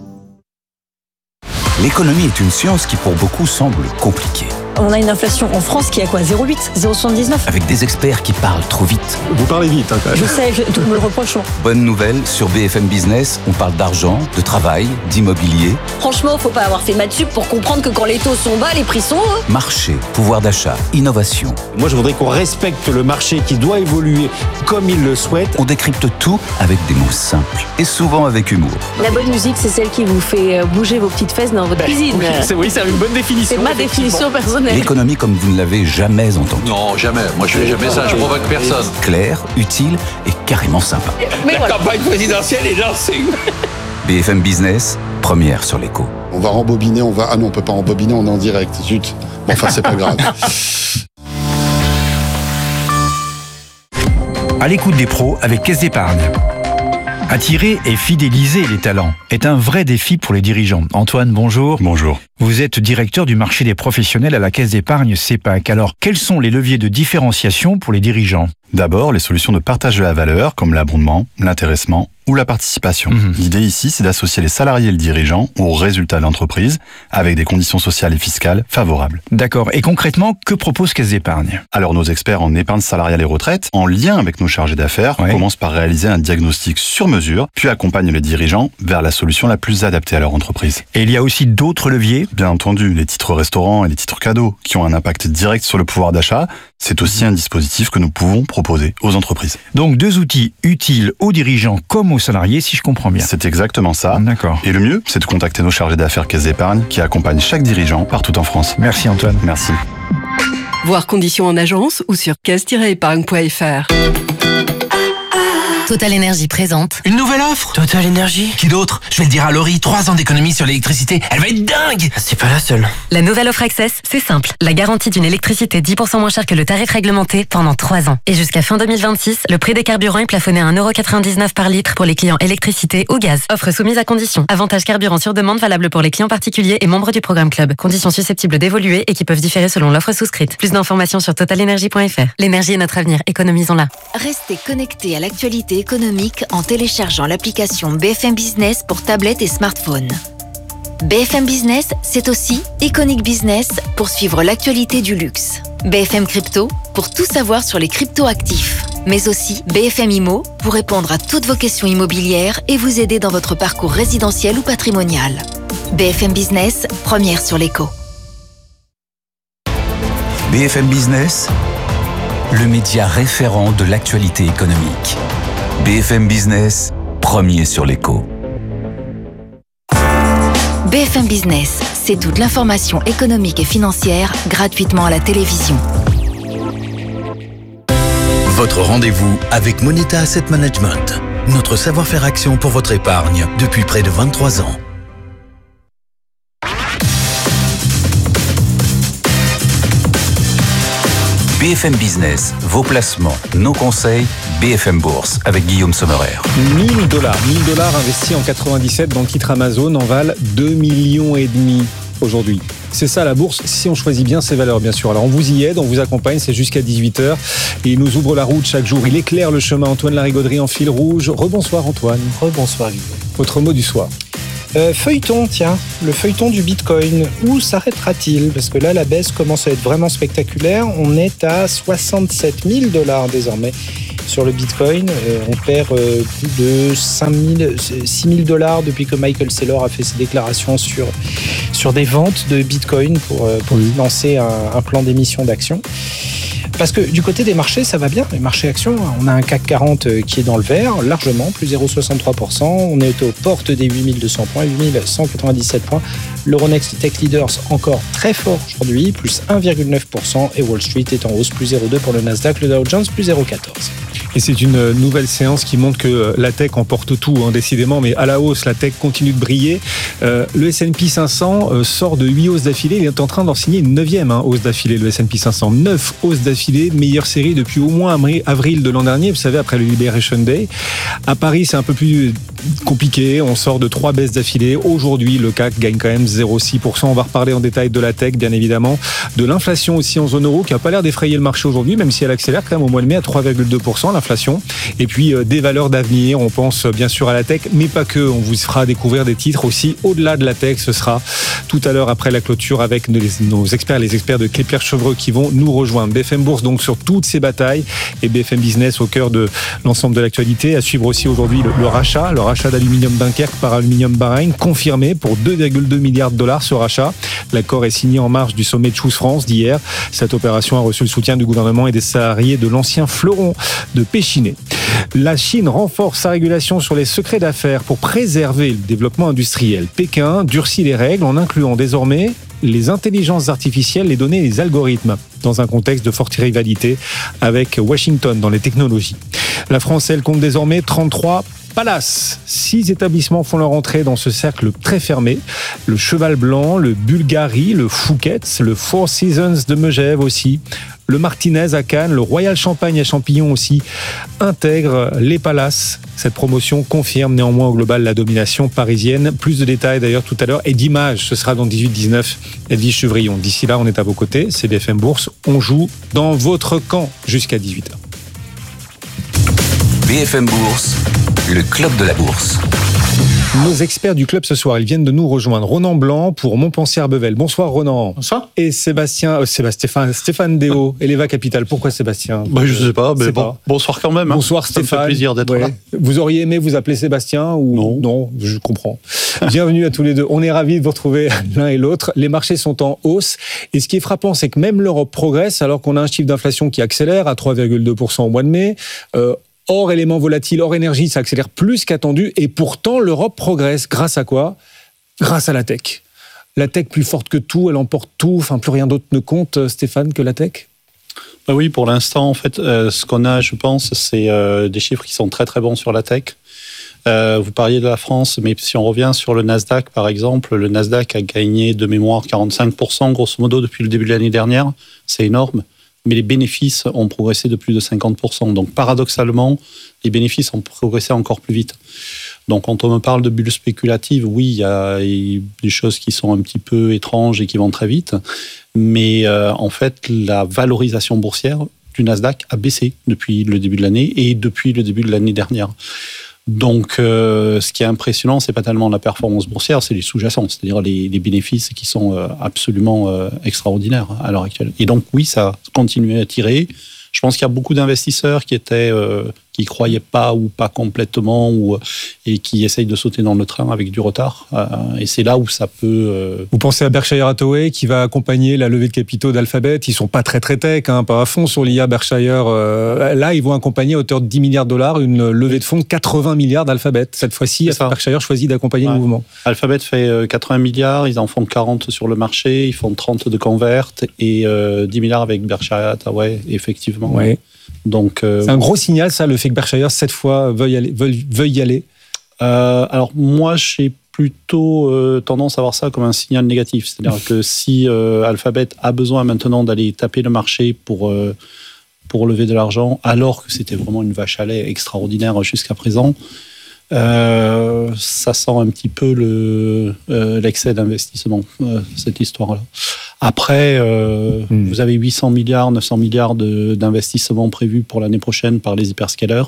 L'économie est une science qui pour beaucoup semble compliquée. On a une inflation en France qui est à quoi, zéro virgule huit, zéro virgule soixante-dix-neuf. Avec des experts qui parlent trop vite. Vous parlez vite, hein, quand même. Je sais, je, tout me le reproche. Bonne nouvelle, sur B F M Business, on parle d'argent, de travail, d'immobilier. Franchement, faut pas avoir fait maths sup pour comprendre que quand les taux sont bas, les prix sont hauts. Marché, pouvoir d'achat, innovation. Moi, je voudrais qu'on respecte le marché qui doit évoluer comme il le souhaite. On décrypte tout avec des mots simples et souvent avec humour. La bonne musique, c'est celle qui vous fait bouger vos petites fesses dans votre ben, cuisine. Oui, c'est, oui, c'est une bonne définition. C'est ma définition personnelle. L'économie comme vous ne l'avez jamais entendue. Non, jamais. Moi, je fais jamais ça. Je provoque personne. Clair, utile et carrément sympa. Mais La voilà. campagne présidentielle est lancée. B F M Business, première sur l'écho. On va rembobiner, on va... Ah non, on peut pas rembobiner, on est en direct. Zut. Bon, enfin, c'est pas grave. À l'écoute des pros avec Caisse d'Épargne. Attirer et fidéliser les talents est un vrai défi pour les dirigeants. Antoine, bonjour. Bonjour. Vous êtes directeur du marché des professionnels à la Caisse d'Épargne C E P A C. Alors, quels sont les leviers de différenciation pour les dirigeants ? D'abord, les solutions de partage de la valeur, comme l'abondement, l'intéressement ou la participation. Mmh. L'idée ici, c'est d'associer les salariés et le dirigeant aux résultats de l'entreprise avec des conditions sociales et fiscales favorables. D'accord. Et concrètement, que propose Caisse d'Épargne ? Alors, nos experts en épargne salariale et retraite, en lien avec nos chargés d'affaires, ouais. commencent par réaliser un diagnostic sur mesure, puis accompagnent les dirigeants vers la solution la plus adaptée à leur entreprise. Et il y a aussi d'autres leviers ? Bien entendu, les titres restaurants et les titres cadeaux, qui ont un impact direct sur le pouvoir d'achat, c'est aussi un dispositif que nous pouvons proposer aux entreprises. Donc deux outils utiles aux dirigeants comme aux salariés, si je comprends bien. C'est exactement ça. D'accord. Et le mieux, c'est de contacter nos chargés d'affaires Caisse d'Épargne qui accompagnent chaque dirigeant partout en France. Merci Antoine. Merci. Voir conditions en agence ou sur caisse tiret épargne point f r. Total Énergie présente. Une nouvelle offre Total Énergie. Qui d'autre? Je vais le dire à Laurie, trois ans d'économie sur l'électricité. Elle va être dingue. C'est pas la seule. La nouvelle offre Access, c'est simple. La garantie d'une électricité dix pour cent moins chère que le tarif réglementé pendant trois ans. Et jusqu'à fin deux mille vingt-six, le prix des carburants est plafonné à un euro quatre-vingt-dix-neuf par litre pour les clients électricité ou gaz. Offre soumise à conditions. Avantage carburant sur demande valable pour les clients particuliers et membres du programme Club. Conditions susceptibles d'évoluer et qui peuvent différer selon l'offre souscrite. Plus d'informations sur total énergie point f r. L'énergie est notre avenir. Économisons-la. Restez connectés à l'actualité économique en téléchargeant l'application B F M Business pour tablette et smartphone. B F M Business, c'est aussi Iconic Business pour suivre l'actualité du luxe. B F M Crypto pour tout savoir sur les crypto-actifs. Mais aussi B F M Immo pour répondre à toutes vos questions immobilières et vous aider dans votre parcours résidentiel ou patrimonial. B F M Business, première sur l'écho. B F M Business, le média référent de l'actualité économique. B F M Business, premier sur l'écho. B F M Business, c'est toute l'information économique et financière gratuitement à la télévision. Votre rendez-vous avec Moneta Asset Management. Notre savoir-faire action pour votre épargne depuis près de vingt-trois ans. B F M Business, vos placements, nos conseils, B F M Bourse avec Guillaume Sommerer. mille dollars, mille dollars investis en quatre-vingt-dix-sept dans le titre Amazon en valent deux millions et demi. aujourd'hui. C'est ça la bourse, si on choisit bien ses valeurs, bien sûr. Alors on vous y aide, on vous accompagne, c'est jusqu'à dix-huit heures. Et il nous ouvre la route chaque jour. Il éclaire le chemin. Antoine Larigauderie en fil rouge. Rebonsoir Antoine. Rebonsoir Guillaume. Votre mot du soir. Euh, feuilleton, tiens, le feuilleton du Bitcoin. Où s'arrêtera-t-il ? Parce que là, la baisse commence à être vraiment spectaculaire. On est à soixante-sept mille dollars désormais sur le Bitcoin. Euh, on perd euh, plus de cinq mille, six mille dollars depuis que Michael Saylor a fait ses déclarations sur, sur des ventes de Bitcoin pour, euh, pour oui. lancer un, un plan d'émission d'actions. Parce que du côté des marchés, ça va bien. Les marchés actions, on a un C A C quarante qui est dans le vert, largement, plus zéro virgule soixante-trois pour cent. On est aux portes des huit mille deux cents points, huit mille cent quatre-vingt-dix-sept points. L'Euronext Tech Leaders encore très fort aujourd'hui, plus un virgule neuf pour cent. Et Wall Street est en hausse, plus zéro virgule deux pour le Nasdaq, le Dow Jones, plus zéro virgule quatorze. Et c'est une nouvelle séance qui montre que la tech emporte tout, hein, décidément, mais à la hausse, la tech continue de briller. Euh, le S and P cinq cents euh, sort de huit hausses d'affilée, il est en train d'en signer une neuvième hein, hausse d'affilée, le S and P cinq cents. neuf hausses d'affilée, meilleure série depuis au moins avril de l'an dernier, vous savez, après le Liberation Day. À Paris, c'est un peu plus compliqué, on sort de trois baisses d'affilée. Aujourd'hui, le C A C gagne quand même zéro virgule six pour cent. On va reparler en détail de la tech, bien évidemment. De l'inflation aussi en zone euro, qui n'a pas l'air d'effrayer le marché aujourd'hui, même si elle accélère quand même au mois de mai à trois virgule deux pour cent, l'inflation. Et puis, euh, des valeurs d'avenir. On pense bien sûr à la tech, mais pas que. On vous fera découvrir des titres aussi au-delà de la tech. Ce sera tout à l'heure après la clôture avec nos, nos experts, les experts de Kepler-Chevreux qui vont nous rejoindre. B F M Bourse, donc, sur toutes ces batailles. Et B F M Business au cœur de l'ensemble de l'actualité. À suivre aussi aujourd'hui le, le rachat, le rachat d'Aluminium Dunkerque par Aluminium Bahreïn, confirmé pour deux virgule deux milliards de dollars ce rachat. L'accord est signé en marge du sommet de Choose France d'hier. Cette opération a reçu le soutien du gouvernement et des salariés de l'ancien fleuron de Péchiné. La Chine renforce sa régulation sur les secrets d'affaires pour préserver le développement industriel. Pékin durcit les règles en incluant désormais les intelligences artificielles, les données et les algorithmes dans un contexte de forte rivalité avec Washington dans les technologies. La France, elle, compte désormais trente-trois palaces. Six établissements font leur entrée dans ce cercle très fermé. Le Cheval Blanc, le Bulgari, le Phuket, le Four Seasons de Megève aussi, le Martinez à Cannes, le Royal Champagne à Champignon aussi intègrent les palaces. Cette promotion confirme néanmoins au global la domination parisienne. Plus de détails d'ailleurs tout à l'heure et d'images, ce sera dans dix-huit dix-neuf. Edwige Chevrillon. D'ici là, on est à vos côtés. C'est B F M Bourse. On joue dans votre camp jusqu'à dix-huit heures. B F M Bourse, le club de la bourse. Nos experts du club ce soir, ils viennent de nous rejoindre. Ronan Blanc pour Montpensier-Arbevel. Bonsoir Ronan. Bonsoir. Et Sébastien, euh, Sébastien Stéphane, Stéphane Déo, Eleva Capital. Pourquoi Sébastien ? Bah, je sais pas, mais sais bon, pas. Bonsoir quand même. Hein. Bonsoir Stéphane. Ça me fait plaisir d'être ouais. là. Vous auriez aimé vous appeler Sébastien ou non Non, je comprends. Bienvenue à tous les deux. On est ravis de vous retrouver l'un et l'autre. Les marchés sont en hausse. Et ce qui est frappant, c'est que même l'Europe progresse alors qu'on a un chiffre d'inflation qui accélère à trois virgule deux pour cent au mois de mai. Euh, Hors éléments volatiles, hors énergie, ça accélère plus qu'attendu. Et pourtant, l'Europe progresse. Grâce à quoi ? Grâce à la tech. La tech plus forte que tout, elle emporte tout. Enfin, plus rien d'autre ne compte, Stéphane, que la tech ? Bah oui, pour l'instant, en fait, euh, ce qu'on a, je pense, c'est euh, des chiffres qui sont très très bons sur la tech. Euh, vous parliez de la France, mais si on revient sur le Nasdaq, par exemple, le Nasdaq a gagné de mémoire quarante-cinq pour cent, grosso modo, depuis le début de l'année dernière. C'est énorme. Mais les bénéfices ont progressé de plus de cinquante pour cent. Donc, paradoxalement, les bénéfices ont progressé encore plus vite. Donc, quand on me parle de bulles spéculatives, oui, il y a des choses qui sont un petit peu étranges et qui vont très vite. Mais euh, en fait, la valorisation boursière du Nasdaq a baissé depuis le début de l'année et depuis le début de l'année dernière. Donc, euh, ce qui est impressionnant, c'est pas tellement la performance boursière, c'est les sous-jacents, c'est-à-dire les, les bénéfices qui sont euh, absolument euh, extraordinaires à l'heure actuelle. Et donc, oui, ça continue à tirer. Je pense qu'il y a beaucoup d'investisseurs qui étaient, euh, qui croyaient pas ou pas complètement, ou et qui essayent de sauter dans le train avec du retard. Euh, et c'est là où ça peut. Euh... Vous pensez à Berkshire Hathaway qui va accompagner la levée de capitaux d'Alphabet. Ils sont pas très très tech, hein, pas à fond sur l'I A Berkshire. Euh, là, ils vont accompagner à hauteur de dix milliards de dollars une levée de fonds de quatre-vingts milliards d'Alphabet. Cette fois-ci, Berkshire choisit d'accompagner ouais. le mouvement. Alphabet fait quatre-vingts milliards, ils en font quarante sur le marché, ils font trente de convert et euh, dix milliards avec Berkshire Hathaway, effectivement. Ouais. Donc, euh, c'est un gros signal, ça, le fait que Berkshire, cette fois, veuille, aller, veuille, veuille y aller. Euh, alors, moi, j'ai plutôt euh, tendance à voir ça comme un signal négatif. C'est-à-dire que si euh, Alphabet a besoin maintenant d'aller taper le marché pour, euh, pour lever de l'argent, alors que c'était vraiment une vache à lait extraordinaire jusqu'à présent, Euh, ça sent un petit peu le, euh, l'excès d'investissement, euh, cette histoire-là. Après, euh, mmh. vous avez huit cents milliards, neuf cents milliards de, d'investissements prévus pour l'année prochaine par les hyperscalers.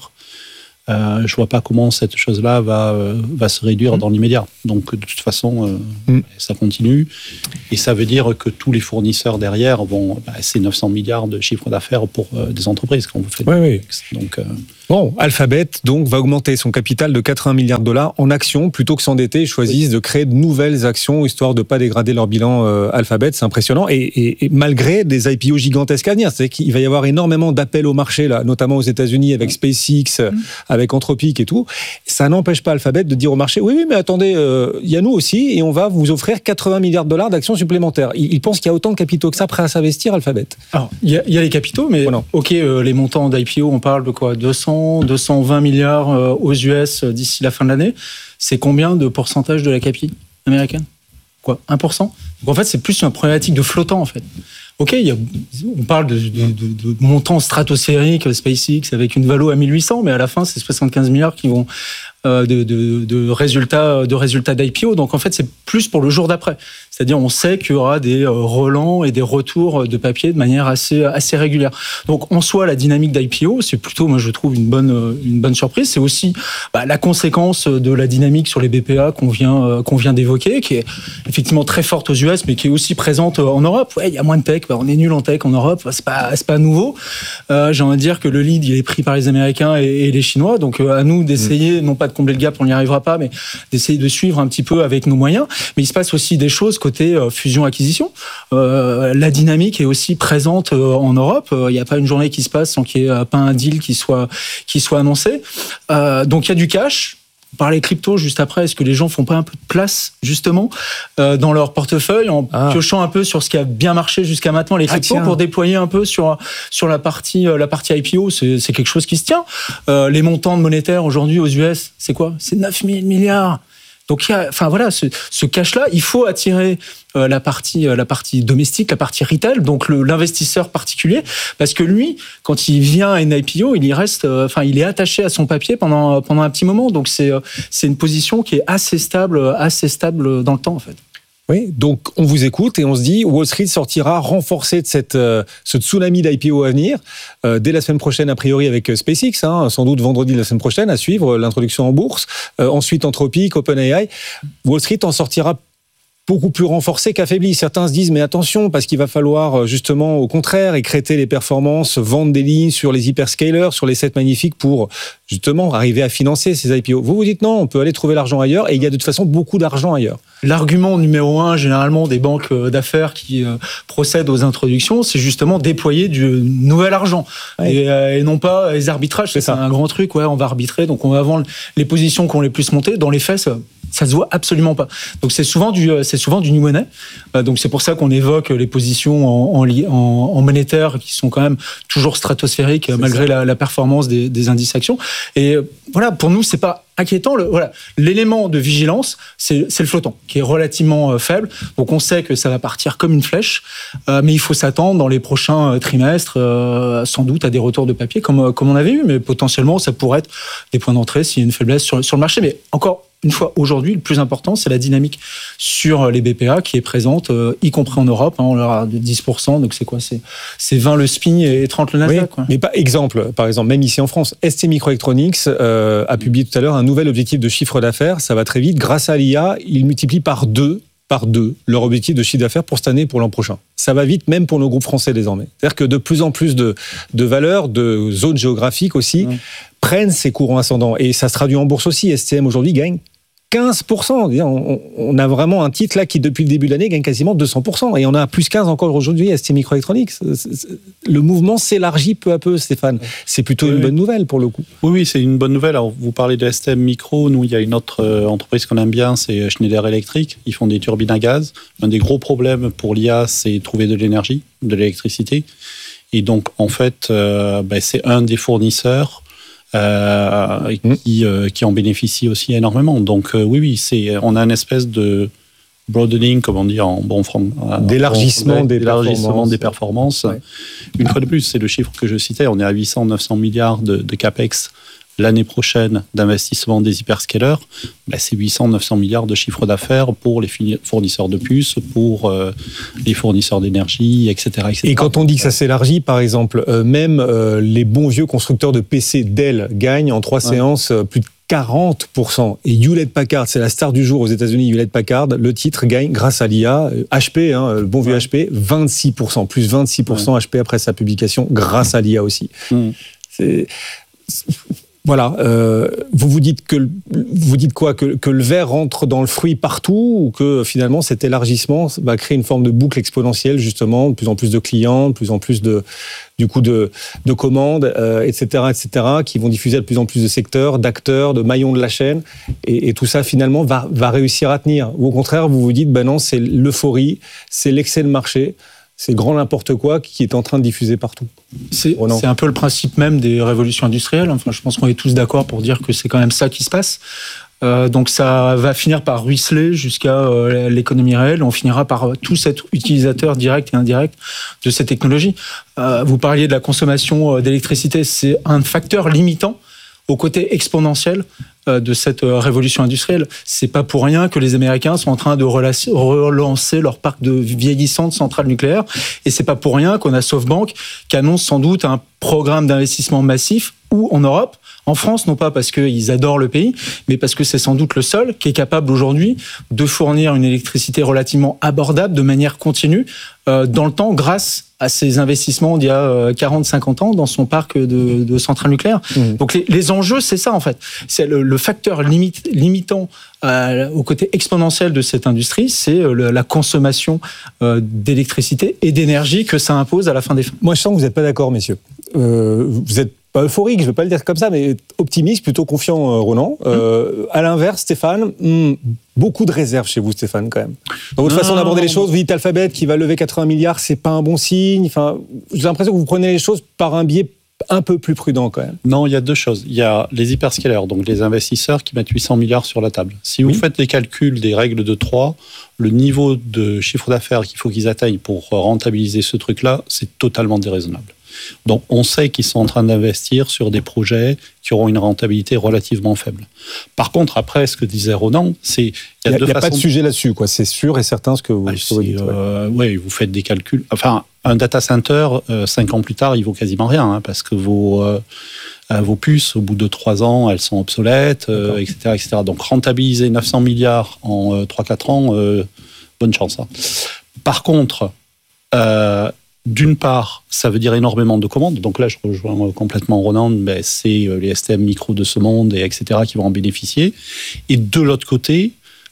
Euh, je vois pas comment cette chose-là va, euh, va se réduire mmh. dans l'immédiat. Donc, de toute façon, euh, mmh. ça continue. Et ça veut dire que tous les fournisseurs derrière vont... Bah, c'est neuf cents milliards de chiffre d'affaires pour euh, des entreprises quand vous faites... Oui, oui. Donc... Euh, Bon, Alphabet donc va augmenter son capital de quatre-vingts milliards de dollars en actions plutôt que s'endetter. Ils choisissent oui. de créer de nouvelles actions histoire de pas dégrader leur bilan euh, Alphabet. C'est impressionnant et, et, et malgré des I P O gigantesques à venir, c'est qu'il va y avoir énormément d'appels au marché là, notamment aux États-Unis avec SpaceX, mmh. avec Anthropic et tout. Ça n'empêche pas Alphabet de dire au marché oui, oui, mais attendez, il euh, y a nous aussi et on va vous offrir quatre-vingts milliards de dollars d'actions supplémentaires. Ils, ils pensent qu'il y a autant de capitaux que ça prêts à s'investir Alphabet. Alors il y, y a les capitaux, mais voilà. ok, euh, les montants d'I P O, on parle de quoi, deux cents, deux cent vingt milliards aux U S d'ici la fin de l'année, c'est combien de pourcentage de la capi américaine ? Quoi, un pour cent ? Donc en fait, c'est plus une problématique de flottant en fait. Ok, il y a, on parle de, de, de, de montants stratosphériques, SpaceX avec une valo à mille huit cents, mais à la fin, c'est soixante-quinze milliards qui vont euh, de, de, de résultats de résultats d'I P O. Donc en fait, c'est plus pour le jour d'après. C'est-à-dire, on sait qu'il y aura des relents et des retours de papier de manière assez assez régulière. Donc en soi, la dynamique d'I P O, c'est plutôt, moi je trouve une bonne une bonne surprise. C'est aussi bah, la conséquence de la dynamique sur les B P A qu'on vient euh, qu'on vient d'évoquer, qui est effectivement très forte aux U S, mais qui est aussi présente en Europe. Ouais, il y a moins de tech. Bah, on est nul en tech en Europe. Bah, c'est pas c'est pas nouveau. Euh, j'ai envie de dire que le lead, il est pris par les Américains et, et les Chinois. Donc euh, à nous d'essayer, mmh. non pas de combler le gap, on n'y arrivera pas, mais d'essayer de suivre un petit peu avec nos moyens. Mais il se passe aussi des choses côté euh, fusion-acquisition. Euh, la dynamique est aussi présente euh, en Europe. Il euh, n'y a pas une journée qui se passe sans qu'il n'y ait euh, pas un deal qui soit qui soit annoncé. Euh, donc il y a du cash. On parlait crypto juste après. Est-ce que les gens font pas un peu de place justement euh, dans leur portefeuille en ah. piochant un peu sur ce qui a bien marché jusqu'à maintenant les cryptos ah, pour déployer un peu sur sur la partie euh, la partie I P O. C'est, c'est quelque chose qui se tient. Euh, les montants monétaires aujourd'hui aux U S, c'est quoi ? C'est neuf mille milliards. Donc il y a, enfin voilà, ce, ce cash-là, il faut attirer euh, la partie, euh, la partie domestique, la partie retail, donc le, l'investisseur particulier, parce que lui, quand il vient à une I P O, il y reste, euh, enfin il est attaché à son papier pendant pendant un petit moment. Donc c'est euh, c'est une position qui est assez stable, assez stable dans le temps en fait. Oui, donc on vous écoute et on se dit Wall Street sortira renforcé de cette, euh, ce tsunami d'I P O à venir euh, dès la semaine prochaine a priori avec SpaceX, hein, sans doute vendredi de la semaine prochaine à suivre l'introduction en bourse, euh, ensuite Anthropic, OpenAI. Wall Street en sortira beaucoup plus renforcé qu'affaibli. Certains se disent mais attention parce qu'il va falloir justement au contraire écrêter les performances, vendre des lignes sur les hyperscalers, sur les sept magnifiques pour justement arriver à financer ces I P O. Vous vous dites non, on peut aller trouver l'argent ailleurs et il y a de toute façon beaucoup d'argent ailleurs. L'argument numéro un, généralement, des banques d'affaires qui euh, procèdent aux introductions, c'est justement déployer du nouvel argent. Ouais. Et, euh, et non pas les arbitrages. C'est, c'est ça. Un grand truc. Ouais, on va arbitrer, donc on va vendre les positions qui ont les plus monté. Dans les faits, ça, ça se voit absolument pas. Donc c'est souvent du, c'est souvent du new money. Euh, donc c'est pour ça qu'on évoque les positions en, en, en, en monétaire qui sont quand même toujours stratosphériques c'est malgré la, la performance des, des indices actions. Et voilà, pour nous, c'est pas inquiétant. Le, voilà, l'élément de vigilance, c'est, c'est le flottant, qui est relativement euh, faible. Donc on sait que ça va partir comme une flèche, euh, mais il faut s'attendre dans les prochains euh, trimestres, euh, sans doute à des retours de papier comme, comme on avait eu, mais potentiellement ça pourrait être des points d'entrée s'il y a une faiblesse sur, sur le marché. Mais encore une fois, aujourd'hui, le plus important, c'est la dynamique sur les B P A qui est présente, euh, y compris en Europe. Hein, on leur a de dix pour cent, donc c'est quoi ? C'est, c'est vingt le S P I et trente le Nasdaq. Oui, quoi. Mais pas exemple, par exemple, même ici en France, S T Microelectronics euh, a publié tout à l'heure un nouvel objectif de chiffre d'affaires. Ça va très vite. Grâce à l'I A, ils multiplient par deux, par deux leur objectif de chiffre d'affaires pour cette année et pour l'an prochain. Ça va vite, même pour nos groupes français désormais. C'est-à-dire que de plus en plus de, de valeurs, de zones géographiques aussi, mmh. prennent ces courants ascendants. Et ça se traduit en bourse aussi. S T M aujourd'hui gagne quinze pour cent. On a vraiment un titre là qui, depuis le début de l'année, gagne quasiment deux cents pour cent. Et on a plus quinze encore aujourd'hui, S T Microelectronics. Le mouvement s'élargit peu à peu, Stéphane. C'est plutôt oui, une bonne nouvelle pour le coup. Oui, oui, c'est une bonne nouvelle. Alors, vous parlez de S T M Micro. Nous, il y a une autre euh, entreprise qu'on aime bien, c'est Schneider Electric. Ils font des turbines à gaz. Un des gros problèmes pour l'I A, c'est trouver de l'énergie, de l'électricité. Et donc, en fait, euh, ben, c'est un des fournisseurs Euh, qui, euh, qui en bénéficie aussi énormément. Donc euh, oui, oui, c'est, on a une espèce de broadening, comme on dit en bon français. D'élargissement, bon, des, d'élargissement des performances. Ouais. Une fois de plus, c'est le chiffre que je citais, on est à huit cents, neuf cents milliards de, de CAPEX l'année prochaine d'investissement des hyperscalers, ben c'est huit cents à neuf cents milliards de chiffre d'affaires pour les fournisseurs de puces, pour euh, les fournisseurs d'énergie, et cetera, et cetera. Et quand on dit que ça s'élargit, par exemple, euh, même euh, les bons vieux constructeurs de P C Dell gagnent en trois ouais. séances euh, plus de quarante pour cent. Et Hewlett-Packard, c'est la star du jour aux États-Unis, Hewlett-Packard, le titre gagne grâce à l'I A. H P, hein, le bon vieux ouais. H P, vingt-six pour cent, plus vingt-six pour cent ouais. H P après sa publication, grâce à l'I A aussi. Mmh. C'est... Voilà, euh, vous vous dites que vous dites quoi que, que le verre rentre dans le fruit partout ou que finalement cet élargissement va créer une forme de boucle exponentielle justement, de plus en plus de clients, de plus en plus de du coup de de commandes, euh, et cetera, et cetera, qui vont diffuser de plus en plus de secteurs, d'acteurs, de maillons de la chaîne, et, et tout ça finalement va va réussir à tenir. Ou au contraire, vous vous dites ben non, c'est l'euphorie, c'est l'excès de marché. C'est grand n'importe quoi qui est en train de diffuser partout. C'est, c'est un peu le principe même des révolutions industrielles. Enfin, je pense qu'on est tous d'accord pour dire que c'est quand même ça qui se passe. Euh, donc ça va finir par ruisseler jusqu'à euh, l'économie réelle. On finira par euh, tous être utilisateurs directs et indirects de ces technologies. Euh, vous parliez de la consommation d'électricité. C'est un facteur limitant au côté exponentiel de cette révolution industrielle. C'est pas pour rien que les Américains sont en train de relancer leur parc de vieillissantes centrales nucléaires, et c'est pas pour rien qu'on a SoftBank qui annonce sans doute un programme d'investissement massif, ou en Europe, en France, non pas parce qu'ils adorent le pays, mais parce que c'est sans doute le seul qui est capable aujourd'hui de fournir une électricité relativement abordable de manière continue euh, dans le temps grâce à ces investissements d'il y a quarante à cinquante ans dans son parc de, de centrales nucléaires. Mmh. Donc les, les enjeux, c'est ça en fait. C'est le, le facteur limite, limitant euh, au côté exponentiel de cette industrie, c'est le, la consommation euh, d'électricité et d'énergie que ça impose à la fin des fins. Moi, je sens que vous n'êtes pas d'accord, messieurs. Euh, vous êtes pas euphorique, je ne veux pas le dire comme ça, mais optimiste, plutôt confiant, euh, Ronan. Euh, mmh. À l'inverse, Stéphane, hmm, beaucoup de réserves chez vous, Stéphane, quand même. Dans votre non, façon d'aborder les choses, vous dites Alphabet qui va lever quatre-vingts milliards, c'est pas un bon signe. Enfin, j'ai l'impression que vous prenez les choses par un biais un peu plus prudent, quand même. Non, il y a deux choses. Il y a les hyperscalers, donc les investisseurs qui mettent huit cents milliards sur la table. Si vous oui. faites les calculs des règles de trois, le niveau de chiffre d'affaires qu'il faut qu'ils atteignent pour rentabiliser ce truc-là, c'est totalement déraisonnable. Donc, on sait qu'ils sont en train d'investir sur des projets qui auront une rentabilité relativement faible. Par contre, après, ce que disait Ronan, c'est... Il n'y a, a, a pas de sujet là-dessus, quoi. C'est sûr et certain ce que vous, ah, ce que vous dites. Euh, ouais. ouais, vous faites des calculs... Enfin, un data center, euh, cinq ans plus tard, il vaut quasiment rien, hein, parce que vos, euh, vos puces, au bout de trois ans, elles sont obsolètes, euh, et cetera, et cetera. Donc, rentabiliser neuf cents milliards en euh, trois à quatre ans, euh, bonne chance. Hein. Par contre... Euh, D'une part, ça veut dire énormément de commandes. Donc là, je rejoins complètement Ronan, ben, c'est les S T M Micro de ce monde, et etc., qui vont en bénéficier. Et de l'autre côté,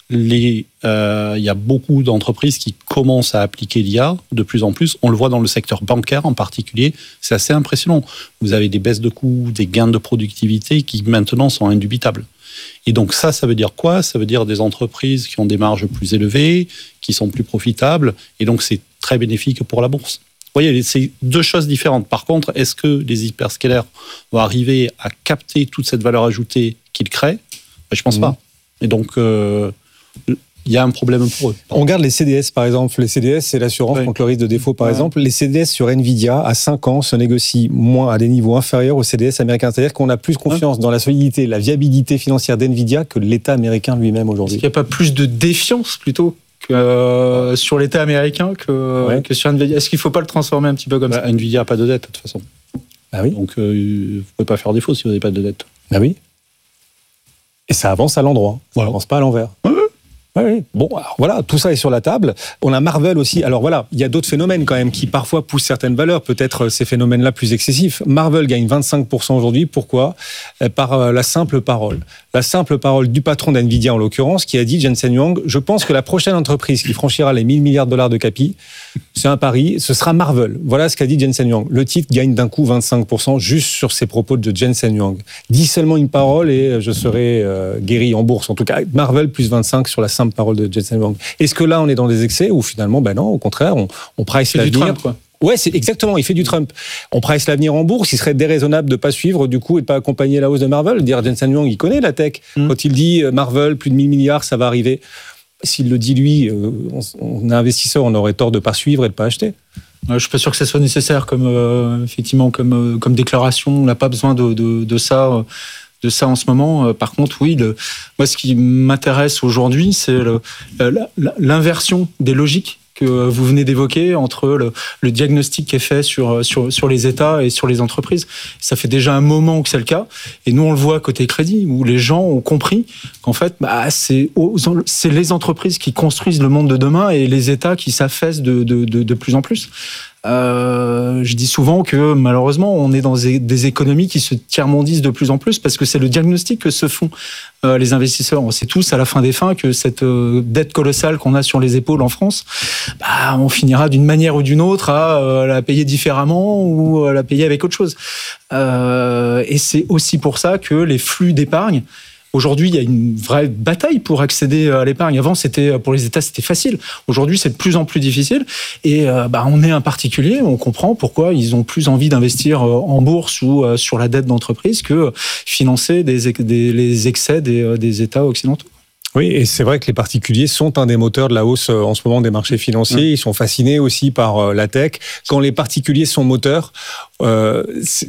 il euh, y a beaucoup d'entreprises qui commencent à appliquer l'I A de plus en plus. On le voit dans le secteur bancaire en particulier. C'est assez impressionnant. Vous avez des baisses de coûts, des gains de productivité qui maintenant sont indubitables. Et donc ça, ça veut dire quoi ? Ça veut dire des entreprises qui ont des marges plus élevées, qui sont plus profitables, et donc c'est très bénéfique pour la bourse. Vous voyez, c'est deux choses différentes. Par contre, est-ce que les hyperscalers vont arriver à capter toute cette valeur ajoutée qu'ils créent ? Ben, je pense mmh. pas. Et donc, euh, il y a un problème pour eux. On regarde les C D S, par exemple. Les C D S, c'est l'assurance oui. contre le risque de défaut, par ouais. exemple. Les C D S sur Nvidia, à cinq ans, se négocient moins à des niveaux inférieurs aux C D S américains. C'est-à-dire qu'on a plus confiance ouais. dans la solidité, la viabilité financière d'Nvidia que l'État américain lui-même aujourd'hui. Est-ce qu'il n'y a pas plus de défiance, plutôt que, euh, sur l'État américain que, ouais. que sur Nvidia? Est-ce qu'il ne faut pas le transformer un petit peu comme bah, ça? Nvidia n'a pas de dette, de toute façon. Ah oui. Donc, euh, vous ne pouvez pas faire défaut si vous n'avez pas de dette. Ah oui. Et ça avance à l'endroit, ça voilà. avance pas à l'envers. Ouais. Oui, oui. Bon, alors voilà, tout ça est sur la table. On a Marvell aussi. Alors voilà, il y a d'autres phénomènes quand même qui parfois poussent certaines valeurs, peut-être ces phénomènes-là plus excessifs. Marvell gagne vingt-cinq pour cent aujourd'hui. Pourquoi ? Par la simple parole. La simple parole du patron d'Nvidia, en l'occurrence, qui a dit, Jensen Huang, je pense que la prochaine entreprise qui franchira les mille milliards de dollars de capi, c'est un pari, ce sera Marvell. Voilà ce qu'a dit Jensen Huang. Le titre gagne d'un coup vingt-cinq pour cent juste sur ces propos de Jensen Huang. Dis seulement une parole et je serai euh, guéri en bourse. En tout cas, Marvell plus vingt-cinq sur la simple parole de Jensen Huang. Est-ce que là, on est dans des excès ou finalement, ben non, au contraire, on, on price l'avenir. C'est du Trump, quoi. Ouais, c'est exactement, il fait du Trump. On price l'avenir en bourse, il serait déraisonnable de ne pas suivre du coup et de ne pas accompagner la hausse de Marvell. Dire Jensen Huang, il connaît la tech. Mmh. Quand il dit Marvell, plus de mille milliards, ça va arriver. S'il le dit lui, on, on est investisseur, on aurait tort de ne pas suivre et de ne pas acheter. Je ne suis pas sûr que ça soit nécessaire comme, euh, effectivement, comme, euh, comme déclaration. On n'a pas besoin de, de, de ça. de ça en ce moment. Euh, par contre, oui, le, moi, ce qui m'intéresse aujourd'hui, c'est le, la, l'inversion des logiques que vous venez d'évoquer entre le, le diagnostic qui est fait sur, sur, sur les États et sur les entreprises. Ça fait déjà un moment que c'est le cas. Et nous, on le voit côté crédit, où les gens ont compris qu'en fait, bah, c'est, aux, c'est les entreprises qui construisent le monde de demain et les États qui s'affaissent de, de, de, de plus en plus. Euh, je dis souvent que malheureusement on est dans des économies qui se tiers-mondisent de plus en plus parce que c'est le diagnostic que se font euh, les investisseurs. On sait tous à la fin des fins que cette euh, dette colossale qu'on a sur les épaules en France, bah, on finira d'une manière ou d'une autre à euh, la payer différemment ou à la payer avec autre chose. Euh, et c'est aussi pour ça que les flux d'épargne, aujourd'hui, il y a une vraie bataille pour accéder à l'épargne. Avant, c'était pour les États, c'était facile. Aujourd'hui, c'est de plus en plus difficile. Et euh, bah, on est un particulier, on comprend pourquoi ils ont plus envie d'investir en bourse ou euh, sur la dette d'entreprise que financer des, des, les excès des, des États occidentaux. Oui, et c'est vrai que les particuliers sont un des moteurs de la hausse en ce moment des marchés financiers. Mmh. Ils sont fascinés aussi par la tech. Quand les particuliers sont moteurs, euh,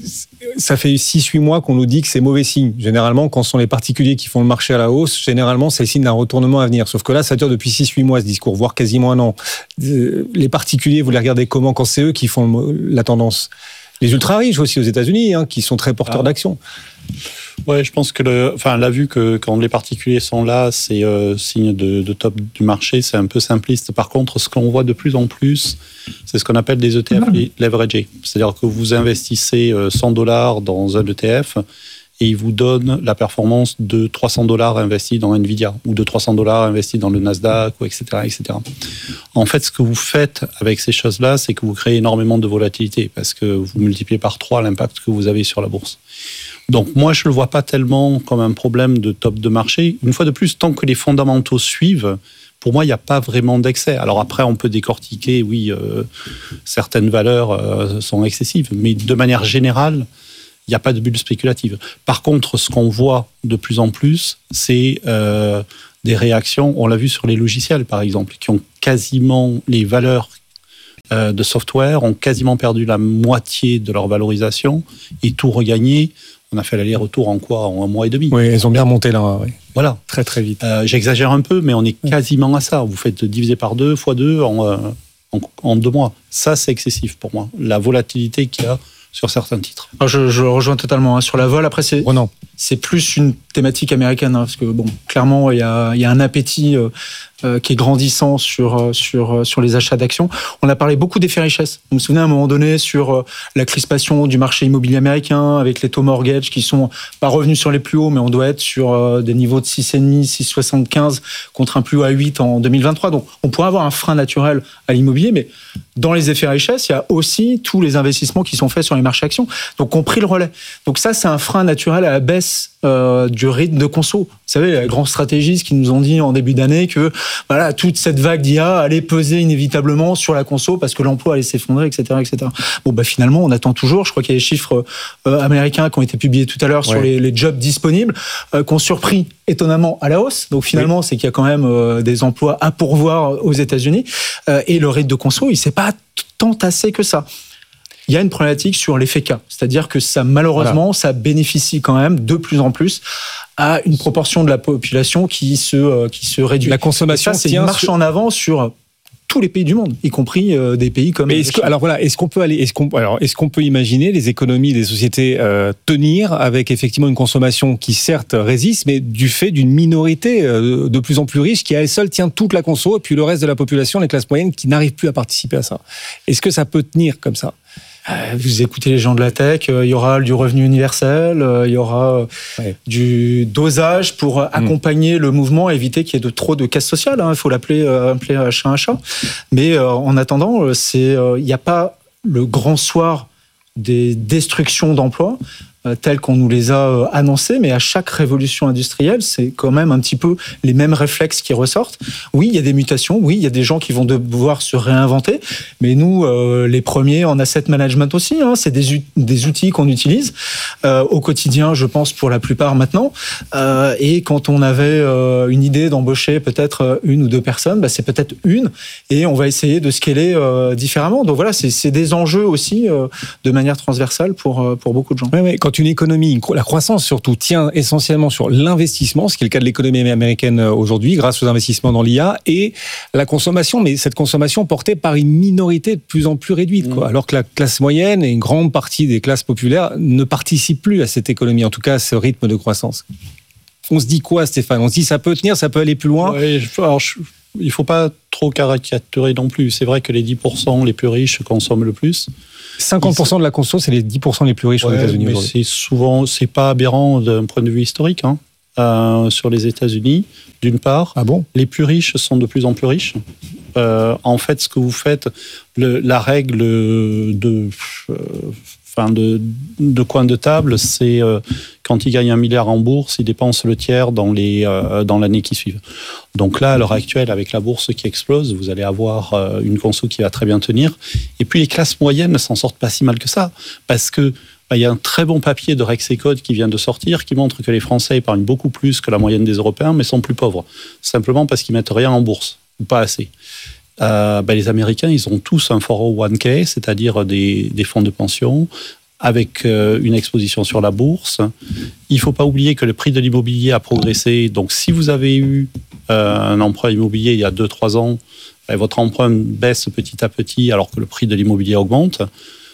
ça fait six huit mois qu'on nous dit que c'est mauvais signe. Généralement, quand ce sont les particuliers qui font le marché à la hausse, généralement, c'est le signe d'un retournement à venir. Sauf que là, ça dure depuis six huit mois, ce discours, voire quasiment un an. Les particuliers, vous les regardez comment quand c'est eux qui font la tendance? Les ultra-riches aussi aux États-Unis, hein, qui sont très porteurs ah. d'actions. Ouais, je pense que le, enfin, la vue que quand les particuliers sont là, c'est euh, signe de, de top du marché, c'est un peu simpliste. Par contre, ce qu'on voit de plus en plus, c'est ce qu'on appelle des E T F mmh. leveragés. C'est-à-dire que vous investissez cent dollars dans un E T F et il vous donne la performance de trois cents dollars investis dans Nvidia ou de trois cents dollars investis dans le Nasdaq, ou et cetera, et cetera. En fait, ce que vous faites avec ces choses-là, c'est que vous créez énormément de volatilité parce que vous multipliez par trois l'impact que vous avez sur la bourse. Donc moi, je ne le vois pas tellement comme un problème de top de marché. Une fois de plus, tant que les fondamentaux suivent, pour moi, il n'y a pas vraiment d'excès. Alors après, on peut décortiquer, oui, euh, certaines valeurs euh, sont excessives, mais de manière générale, il n'y a pas de bulle spéculative. Par contre, ce qu'on voit de plus en plus, c'est euh, des réactions, on l'a vu sur les logiciels par exemple, qui ont quasiment, les valeurs euh, de software ont quasiment perdu la moitié de leur valorisation et tout regagné. On a fait l'aller-retour en quoi? En un mois et demi. Oui, elles ont bien monté là. Oui. Voilà. Très très vite. Euh, j'exagère un peu, mais on est quasiment à ça. Vous faites diviser par deux, fois deux en, euh, en, en deux mois. Ça, c'est excessif pour moi. La volatilité qu'il y a sur certains titres. Alors je, je rejoins totalement hein, sur la vol. Après, c'est, oh non. c'est plus une thématique américaine, hein, parce que bon, clairement, il y a, il y a un appétit euh, euh, qui est grandissant sur, sur, sur les achats d'actions. On a parlé beaucoup d'effets richesse. Vous me souvenez à un moment donné sur euh, la crispation du marché immobilier américain avec les taux mortgage qui sont pas revenus sur les plus hauts, mais on doit être sur euh, des niveaux de six virgule cinq, six virgule soixante-quinze contre un plus haut à huit en deux mille vingt-trois. Donc, on pourrait avoir un frein naturel à l'immobilier, mais dans les effets richesse, il y a aussi tous les investissements qui sont faits sur les marchés actions, donc ont pris le relais. Donc ça, c'est un frein naturel à la baisse euh, du rythme de conso. Vous savez, les grands stratégistes qui nous ont dit en début d'année que voilà, toute cette vague d'I A allait peser inévitablement sur la conso parce que l'emploi allait s'effondrer, et cetera, et cetera. Bon, bah finalement, on attend toujours. Je crois qu'il y a des chiffres euh, américains qui ont été publiés tout à l'heure ouais. sur les, les jobs disponibles, euh, qui ont surpris étonnamment à la hausse. Donc finalement, oui. c'est qu'il y a quand même euh, des emplois à pourvoir aux États-Unis euh, et le rythme de conso, il s'est pas tant tassé que ça. Il y a une problématique sur l'effet K, c'est-à-dire que ça, malheureusement, voilà. ça bénéficie quand même de plus en plus à une proportion de la population qui se, euh, qui se réduit. La consommation, et ça, c'est une marche sur... en avant sur tous les pays du monde, y compris euh, des pays comme. Mais est-ce que, alors voilà, est-ce qu'on peut aller, est-ce qu'on, alors est-ce qu'on peut imaginer les économies des sociétés euh, tenir avec effectivement une consommation qui certes résiste, mais du fait d'une minorité euh, de plus en plus riche qui à elle seule tient toute la conso et puis le reste de la population, les classes moyennes, qui n'arrivent plus à participer à ça. Est-ce que ça peut tenir comme ça? Vous écoutez les gens de la tech, il y aura du revenu universel, il y aura ouais. du dosage pour mmh. accompagner le mouvement, éviter qu'il y ait de trop de casse sociale. Hein, il faut l'appeler appeler un chat un chat. Mais euh, en attendant, c'est, euh, il n'y a pas le grand soir des destructions d'emplois euh, telles qu'on nous les a euh, annoncées, mais à chaque révolution industrielle, c'est quand même un petit peu les mêmes réflexes qui ressortent. Oui, il y a des mutations, oui, il y a des gens qui vont devoir se réinventer, mais nous, euh, les premiers en asset management aussi, hein, c'est des, des outils qu'on utilise euh, au quotidien, je pense, pour la plupart maintenant. Euh, et quand on avait euh, une idée d'embaucher peut-être une ou deux personnes, bah, c'est peut-être une, et on va essayer de scaler euh, différemment. Donc voilà, c'est, c'est des enjeux aussi euh, de manière transversale pour, pour beaucoup de gens. Oui, oui. Quand quand une économie, la croissance surtout, tient essentiellement sur l'investissement, ce qui est le cas de l'économie américaine aujourd'hui, grâce aux investissements dans l'I A, et la consommation, mais cette consommation portée par une minorité de plus en plus réduite, quoi. Alors que la classe moyenne et une grande partie des classes populaires ne participent plus à cette économie, en tout cas à ce rythme de croissance. On se dit quoi, Stéphane ? On se dit ça peut tenir, ça peut aller plus loin ? Ouais, alors je, il ne faut pas trop caricaturer non plus. C'est vrai que les dix pour cent les plus riches consomment le plus. cinquante pour cent de la conso, c'est les dix pour cent les plus riches ouais, aux États-Unis. Mais c'est souvent, c'est pas aberrant d'un point de vue historique, hein, euh, sur les États-Unis. D'une part, ah bon les plus riches sont de plus en plus riches. Euh, en fait, ce que vous faites, le, la règle de, euh, enfin de, de coin de table, c'est euh, quand ils gagnent un milliard en bourse, ils dépensent le tiers dans, les, euh, dans l'année qui suit. Donc là, à l'heure actuelle, avec la bourse qui explose, vous allez avoir euh, une conso qui va très bien tenir. Et puis les classes moyennes ne s'en sortent pas si mal que ça, parce que il y a un très bon papier de Rexecode qui vient de sortir qui montre que les Français épargnent beaucoup plus que la moyenne des Européens, mais sont plus pauvres. Simplement parce qu'ils mettent rien en bourse, ou pas assez. Euh, ben les Américains, ils ont tous un quatre oh one k, c'est-à-dire des, des fonds de pension, avec euh, une exposition sur la bourse. Il ne faut pas oublier que le prix de l'immobilier a progressé. Donc, si vous avez eu euh, un emprunt immobilier il y a deux trois ans, ben, votre emprunt baisse petit à petit alors que le prix de l'immobilier augmente.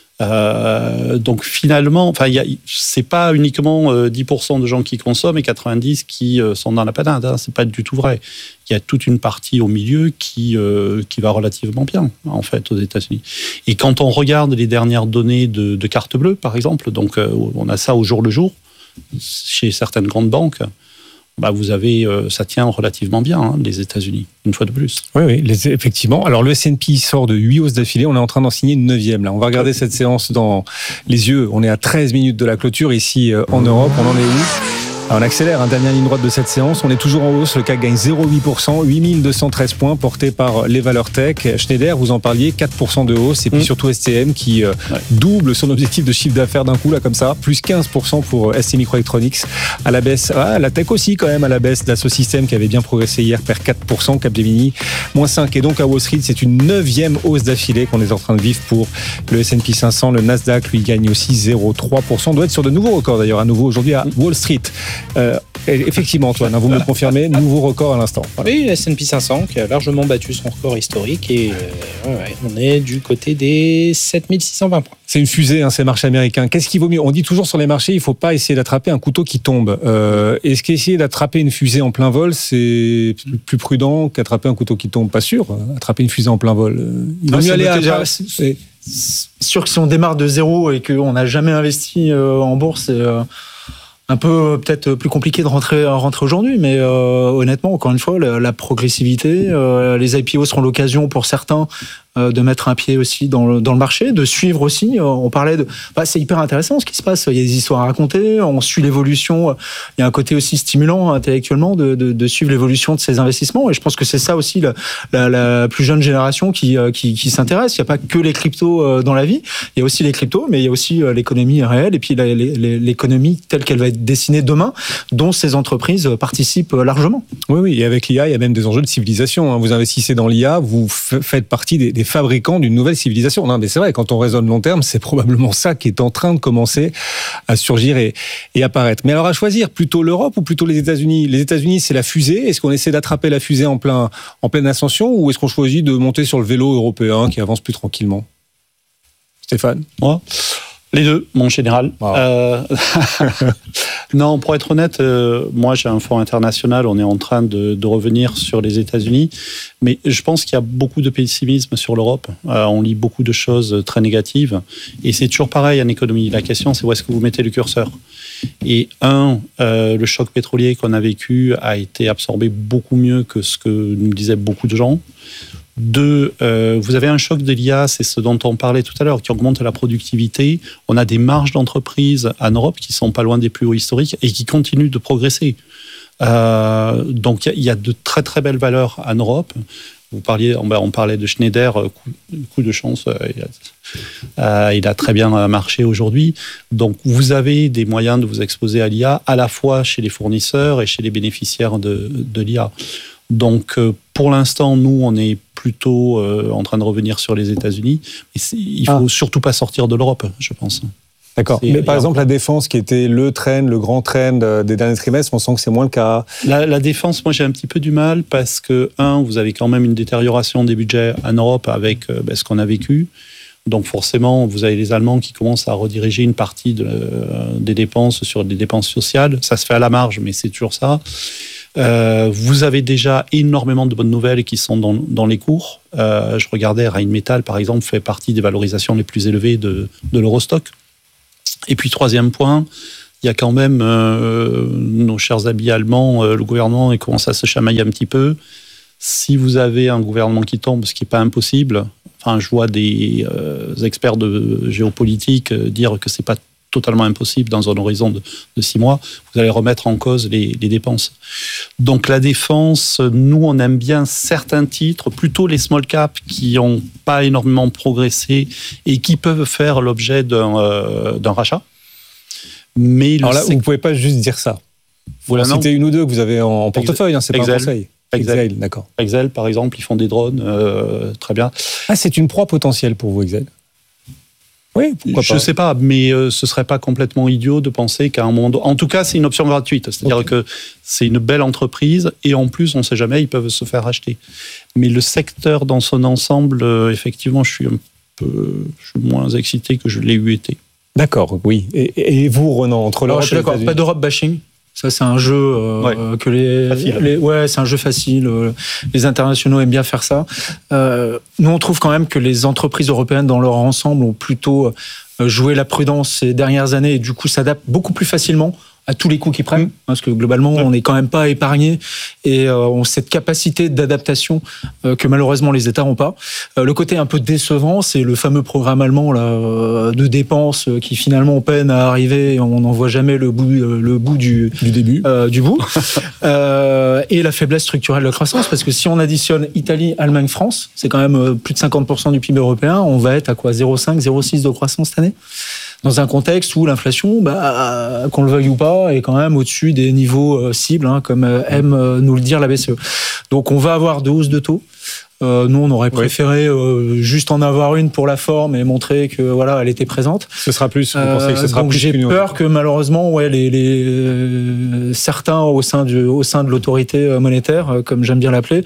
Euh, donc finalement, enfin, y a, c'est pas uniquement euh, dix pour cent de gens qui consomment et quatre-vingt-dix qui euh, sont dans la panade. Hein, c'est pas du tout vrai. Il y a toute une partie au milieu qui euh, qui va relativement bien en fait aux États-Unis. Et quand on regarde les dernières données de, de carte bleue, par exemple, donc euh, on a ça au jour le jour chez certaines grandes banques. Bah vous avez, euh, ça tient relativement bien, hein, les États-Unis, une fois de plus. Oui, oui, les, effectivement. Alors le S and P sort de huit hausses d'affilée, on est en train d'en signer une neuvième. Là, on va regarder cette séance dans les yeux. On est à treize minutes de la clôture ici euh, en Europe. On en est où ? On accélère, hein, dernière ligne droite de cette séance. On est toujours en hausse. Le C A C gagne zéro virgule huit pour cent, huit mille deux cent treize points, portés par les valeurs tech. Schneider, vous en parliez, quatre pour cent de hausse. Et puis mmh. surtout S T M qui euh, ouais. double son objectif de chiffre d'affaires d'un coup, là, comme ça. Plus quinze pour cent pour S T Microelectronics à la baisse. Ah, la tech aussi, quand même, à la baisse. Dassault Systèmes qui avait bien progressé hier, perd quatre pour cent. Capgemini, moins cinq. Et donc, à Wall Street, c'est une neuvième hausse d'affilée qu'on est en train de vivre pour le S and P cinq cents. Le Nasdaq, lui, gagne aussi zéro virgule trois pour cent. On doit être sur de nouveaux records, d'ailleurs, à nouveau aujourd'hui à Wall Street. Euh, Effectivement, Antoine, vous me le confirmez, nouveau record à l'instant. Voilà. Oui, le S and P cinq cents qui a largement battu son record historique et euh, ouais, on est du côté des sept mille six cent vingt points. C'est une fusée, hein, ces marchés américains. Qu'est-ce qui vaut mieux ? On dit toujours sur les marchés, il ne faut pas essayer d'attraper un couteau qui tombe. Euh, est-ce qu'essayer d'attraper une fusée en plein vol, c'est plus prudent qu'attraper un couteau qui tombe ? Pas sûr. Attraper une fusée en plein vol. Il vaut non, mieux aller à déjà, c'est sûr que si on démarre de zéro et qu'on n'a jamais investi euh, en bourse, c'est euh, un peu peut-être plus compliqué de rentrer, rentrer aujourd'hui, mais euh, honnêtement, encore une fois, la, la progressivité, euh, les I P O seront l'occasion pour certains euh, de mettre un pied aussi dans le, dans le marché, de suivre aussi. Euh, on parlait de, bah, c'est hyper intéressant ce qui se passe. Il y a des histoires à raconter, on suit l'évolution. Il y a un côté aussi stimulant intellectuellement de, de, de suivre l'évolution de ces investissements. Et je pense que c'est ça aussi la, la, la plus jeune génération qui, qui, qui s'intéresse. Il n'y a pas que les cryptos dans la vie. Il y a aussi les cryptos, mais il y a aussi l'économie réelle et puis la, l'économie telle qu'elle va être dessinée demain, dont ces entreprises participent largement. Oui, oui. Et avec l'I A, il y a même des enjeux de civilisation. Vous investissez dans l'I A, vous faites partie des, des fabricants d'une nouvelle civilisation. Non, mais c'est vrai, quand on raisonne long terme, c'est probablement ça qui est en train de commencer à surgir et, et apparaître. Mais alors, à choisir, plutôt l'Europe ou plutôt les États-Unis ? Les États-Unis, c'est la fusée. Est-ce qu'on essaie d'attraper la fusée en, plein, en pleine ascension ou est-ce qu'on choisit de monter sur le vélo européen qui avance plus tranquillement ? Stéphane ? Moi ? Les deux, mon général. Wow. Euh... non, pour être honnête, euh, moi j'ai un fonds international, on est en train de, de revenir sur les États-Unis, mais je pense qu'il y a beaucoup de pessimisme sur l'Europe. Euh, on lit beaucoup de choses très négatives, et c'est toujours pareil en économie. La question, c'est où est-ce que vous mettez le curseur ? Et un, euh, le choc pétrolier qu'on a vécu a été absorbé beaucoup mieux que ce que nous disaient beaucoup de gens. Deux, euh, vous avez un choc de l'I A, c'est ce dont on parlait tout à l'heure, qui augmente la productivité. On a des marges d'entreprise en Europe qui sont pas loin des plus hauts historiques et qui continuent de progresser. Euh, donc il y, y a de très très belles valeurs en Europe. Vous parliez, on, on parlait de Schneider, coup, coup de chance, euh, il, a, euh, il a très bien marché aujourd'hui. Donc vous avez des moyens de vous exposer à l'I A, à la fois chez les fournisseurs et chez les bénéficiaires de, de l'I A. Donc, pour l'instant, nous, on est plutôt euh, en train de revenir sur les États-Unis. Mais il ne faut ah. surtout pas sortir de l'Europe, je pense. D'accord. C'est, Mais par a... exemple, la défense qui était le trend, le grand trend des derniers trimestres, on sent que c'est moins le cas. La, la défense, moi j'ai un petit peu du mal parce que, un, vous avez quand même une détérioration des budgets en Europe avec euh, ben, ce qu'on a vécu. Donc forcément, vous avez les Allemands qui commencent à rediriger une partie de, euh, des dépenses sur des dépenses sociales. Ça se fait à la marge, mais c'est toujours ça. Euh, vous avez déjà énormément de bonnes nouvelles qui sont dans, dans les cours. Euh, je regardais, Rheinmetall, par exemple, fait partie des valorisations les plus élevées de, de l'Eurostock. Et puis, troisième point, il y a quand même euh, nos chers amis allemands, euh, le gouvernement, il commence à se chamailler un petit peu. Si vous avez un gouvernement qui tombe, ce qui n'est pas impossible, enfin, je vois des euh, experts de géopolitique euh, dire que ce n'est pas totalement impossible dans un horizon de, de six mois, vous allez remettre en cause les, les dépenses. Donc la défense, nous on aime bien certains titres, plutôt les small caps qui n'ont pas énormément progressé et qui peuvent faire l'objet d'un, euh, d'un rachat. Mais Alors là, sec... vous ne pouvez pas juste dire ça. Vous en citez une ou deux que vous avez en portefeuille, hein, c'est Excel. pas un conseil. Excel, Excel, d'accord. Excel, par exemple, ils font des drones, euh, très bien. Ah, c'est une proie potentielle pour vous, Excel? Oui, pourquoi pas. Je ne sais pas, mais euh, ce ne serait pas complètement idiot de penser qu'à un moment... En tout cas, c'est une option gratuite. C'est-à-dire okay. que c'est une belle entreprise et en plus, on ne sait jamais, ils peuvent se faire racheter. Mais le secteur dans son ensemble, euh, effectivement, je suis un peu je suis moins excité que je l'ai eu été. D'accord, oui. Et, et vous, Ronan, entre l'Europe je suis d'accord, pas d'Europe bashing. Ça, c'est un jeu euh, ouais. que les, les, ouais, c'est un jeu facile. Euh, les internationaux aiment bien faire ça. Euh, nous, on trouve quand même que les entreprises européennes, dans leur ensemble, ont plutôt joué la prudence ces dernières années et du coup s'adaptent beaucoup plus facilement à tous les coups qu'ils prennent, parce que globalement, on n'est quand même pas épargné et euh, on a cette capacité d'adaptation euh, que malheureusement les États n'ont pas. Euh, le côté un peu décevant, c'est le fameux programme allemand là, euh, de dépenses qui finalement peine à arriver et on n'en voit jamais le bout, euh, le bout du, du début. Euh, du bout. euh, et la faiblesse structurelle de la croissance, parce que si on additionne Italie, Allemagne, France, c'est quand même plus de cinquante pour cent du P I B européen, on va être à quoi, zéro virgule cinq, zéro virgule six de croissance cette année ? Dans un contexte où l'inflation, bah, qu'on le veuille ou pas, est quand même au-dessus des niveaux euh, cibles, hein, comme euh, aime euh, nous le dire la B C E. Donc on va avoir de hausses de taux. Euh, nous, on aurait préféré euh, juste en avoir une pour la forme et montrer que voilà, elle était présente. Ce sera plus. Vous pensez que ce sera donc plus j'ai peur que malheureusement, ouais, les, les euh, certains au sein du au sein de l'autorité monétaire, euh, comme j'aime bien l'appeler,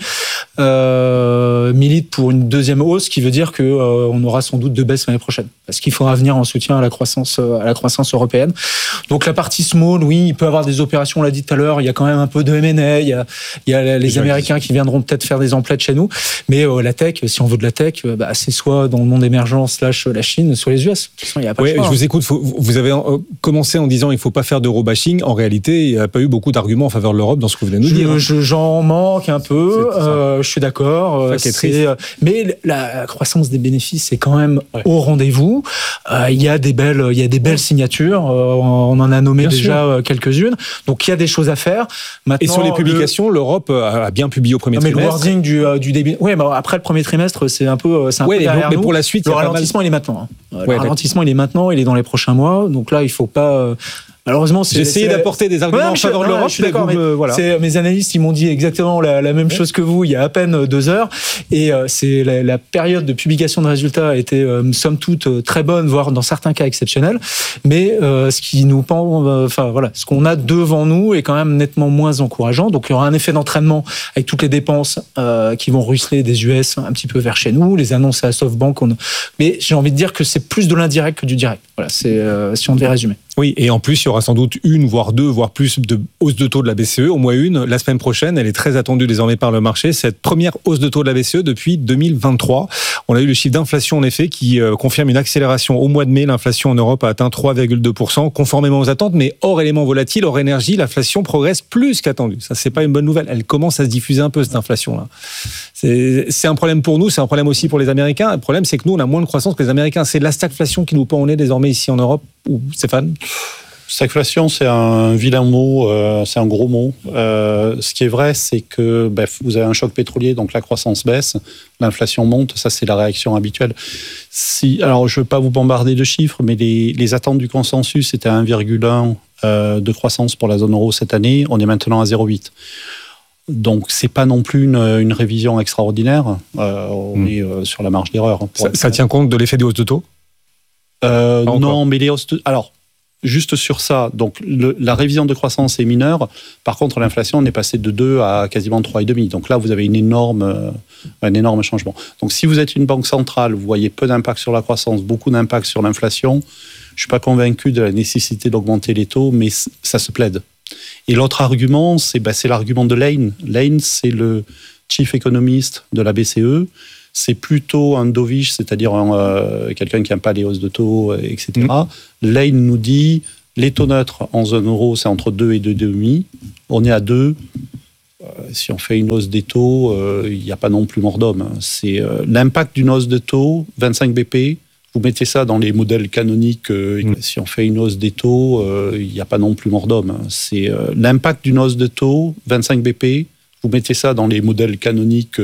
euh, militent pour une deuxième hausse, qui veut dire que euh, on aura sans doute deux baisses l'année prochaine, parce qu'il faudra venir en soutien à la croissance à la croissance européenne. Donc la partie small, oui, il peut y avoir des opérations. On l'a dit tout à l'heure, il y a quand même un peu de M and A. Il y a, il y a les Américains qui viendront peut-être faire des emplettes chez nous. Mais euh, la tech, si on veut de la tech, euh, bah, c'est soit dans le monde émergent slash la Chine, soit les U S. De toute façon, il y a pas ouais, de choix, je hein. vous écoute. Faut, vous avez commencé en disant il ne faut pas faire d'euro-bashing. En réalité, il n'y a pas eu beaucoup d'arguments en faveur de l'Europe dans ce que vous venez de nous je, dire. Je, j'en manque un peu. Euh, je suis d'accord. Euh, c'est c'est, euh, mais la croissance des bénéfices est quand même ouais. au rendez-vous. Euh, il y a des belles, il y a des belles signatures. Euh, on en a nommé bien déjà sûr. quelques-unes. Donc il y a des choses à faire. Maintenant, et sur les publications, le... l'Europe a bien publié au premier non, mais trimestre. Le wording du, euh, du début. Ouais, mais après le premier trimestre, c'est un peu, c'est un ouais, peu derrière mais nous. pour la suite, le ralentissement, mal... il est maintenant. Hein. Ouais, le ralentissement, il est maintenant. Il est dans les prochains mois. Donc là, il faut pas. Euh... Malheureusement, c'est, j'ai essayé c'est d'apporter des arguments ouais, en faveur de l'Europe. Je suis d'accord, mais me, voilà. c'est, mes analystes, ils m'ont dit exactement la, la même ouais. chose que vous il y a à peine deux heures. Et euh, c'est la, la période de publication de résultats a été, euh, somme toute, euh, très bonne, voire dans certains cas exceptionnelle. Mais euh, ce qui nous pend, enfin euh, voilà, ce qu'on a devant nous est quand même nettement moins encourageant. Donc il y aura un effet d'entraînement avec toutes les dépenses euh, qui vont ruisseler des U S un petit peu vers chez nous, les annonces à la SoftBank. On... Mais j'ai envie de dire que c'est plus de l'indirect que du direct. Voilà, c'est euh, si on devait résumer. Oui, et en plus, il y aura sans doute une, voire deux, voire plus de hausse de taux de la B C E, au moins une. La semaine prochaine, elle est très attendue désormais par le marché. Cette première hausse de taux de la B C E depuis deux mille vingt-trois. On a eu le chiffre d'inflation, en effet, qui euh, confirme une accélération. Au mois de mai, l'inflation en Europe a atteint trois virgule deux pour cent, conformément aux attentes, mais hors éléments volatiles, hors énergie, l'inflation progresse plus qu'attendu. Ça, c'est pas une bonne nouvelle. Elle commence à se diffuser un peu, cette inflation-là. C'est, c'est un problème pour nous, c'est un problème aussi pour les Américains. Le problème, c'est que nous, on a moins de croissance que les Américains. C'est la stagflation qui nous pend au nez désormais ici en Europe. Ou Stéphane ? Stagflation, c'est un vilain mot, euh, c'est un gros mot. Euh, ce qui est vrai, c'est que bah, vous avez un choc pétrolier, donc la croissance baisse, l'inflation monte, ça c'est la réaction habituelle. Si, alors je ne veux pas vous bombarder de chiffres, mais les, les attentes du consensus étaient à un virgule un euh, de croissance pour la zone euro cette année, on est maintenant à zéro virgule huit. Donc c'est pas non plus une, une révision extraordinaire, euh, on mmh. est euh, sur la marge d'erreur. Ça, ça tient compte de l'effet des hausses de taux ? euh, Non, mais les hausses... De... Alors, juste sur ça, donc le, la révision de croissance est mineure. Par contre, l'inflation, on est passé de deux à quasiment trois virgule cinq. Donc là, vous avez une énorme, euh, un énorme changement. Donc si vous êtes une banque centrale, vous voyez peu d'impact sur la croissance, beaucoup d'impact sur l'inflation, je ne suis pas convaincu de la nécessité d'augmenter les taux, mais ça se plaide. Et l'autre argument, c'est, bah, c'est l'argument de Lane. Lane, c'est le chief économiste de la B C E. C'est plutôt un dovish, c'est-à-dire un, euh, quelqu'un qui n'aime pas les hausses de taux, et cetera. Mmh. Lane nous dit, les taux neutres en zone euro, c'est entre deux et deux virgule cinq. On est à deux. Euh, si on fait une hausse des taux, il euh, n'y a pas non plus mort d'homme. C'est euh, l'impact d'une hausse de taux, vingt-cinq B P. Vous mettez ça dans les modèles canoniques. Euh, mmh. Si on fait une hausse des taux, il n'y a pas non plus mort d'homme. C'est euh, l'impact d'une hausse de taux, vingt-cinq B P. Vous mettez ça dans les modèles canoniques.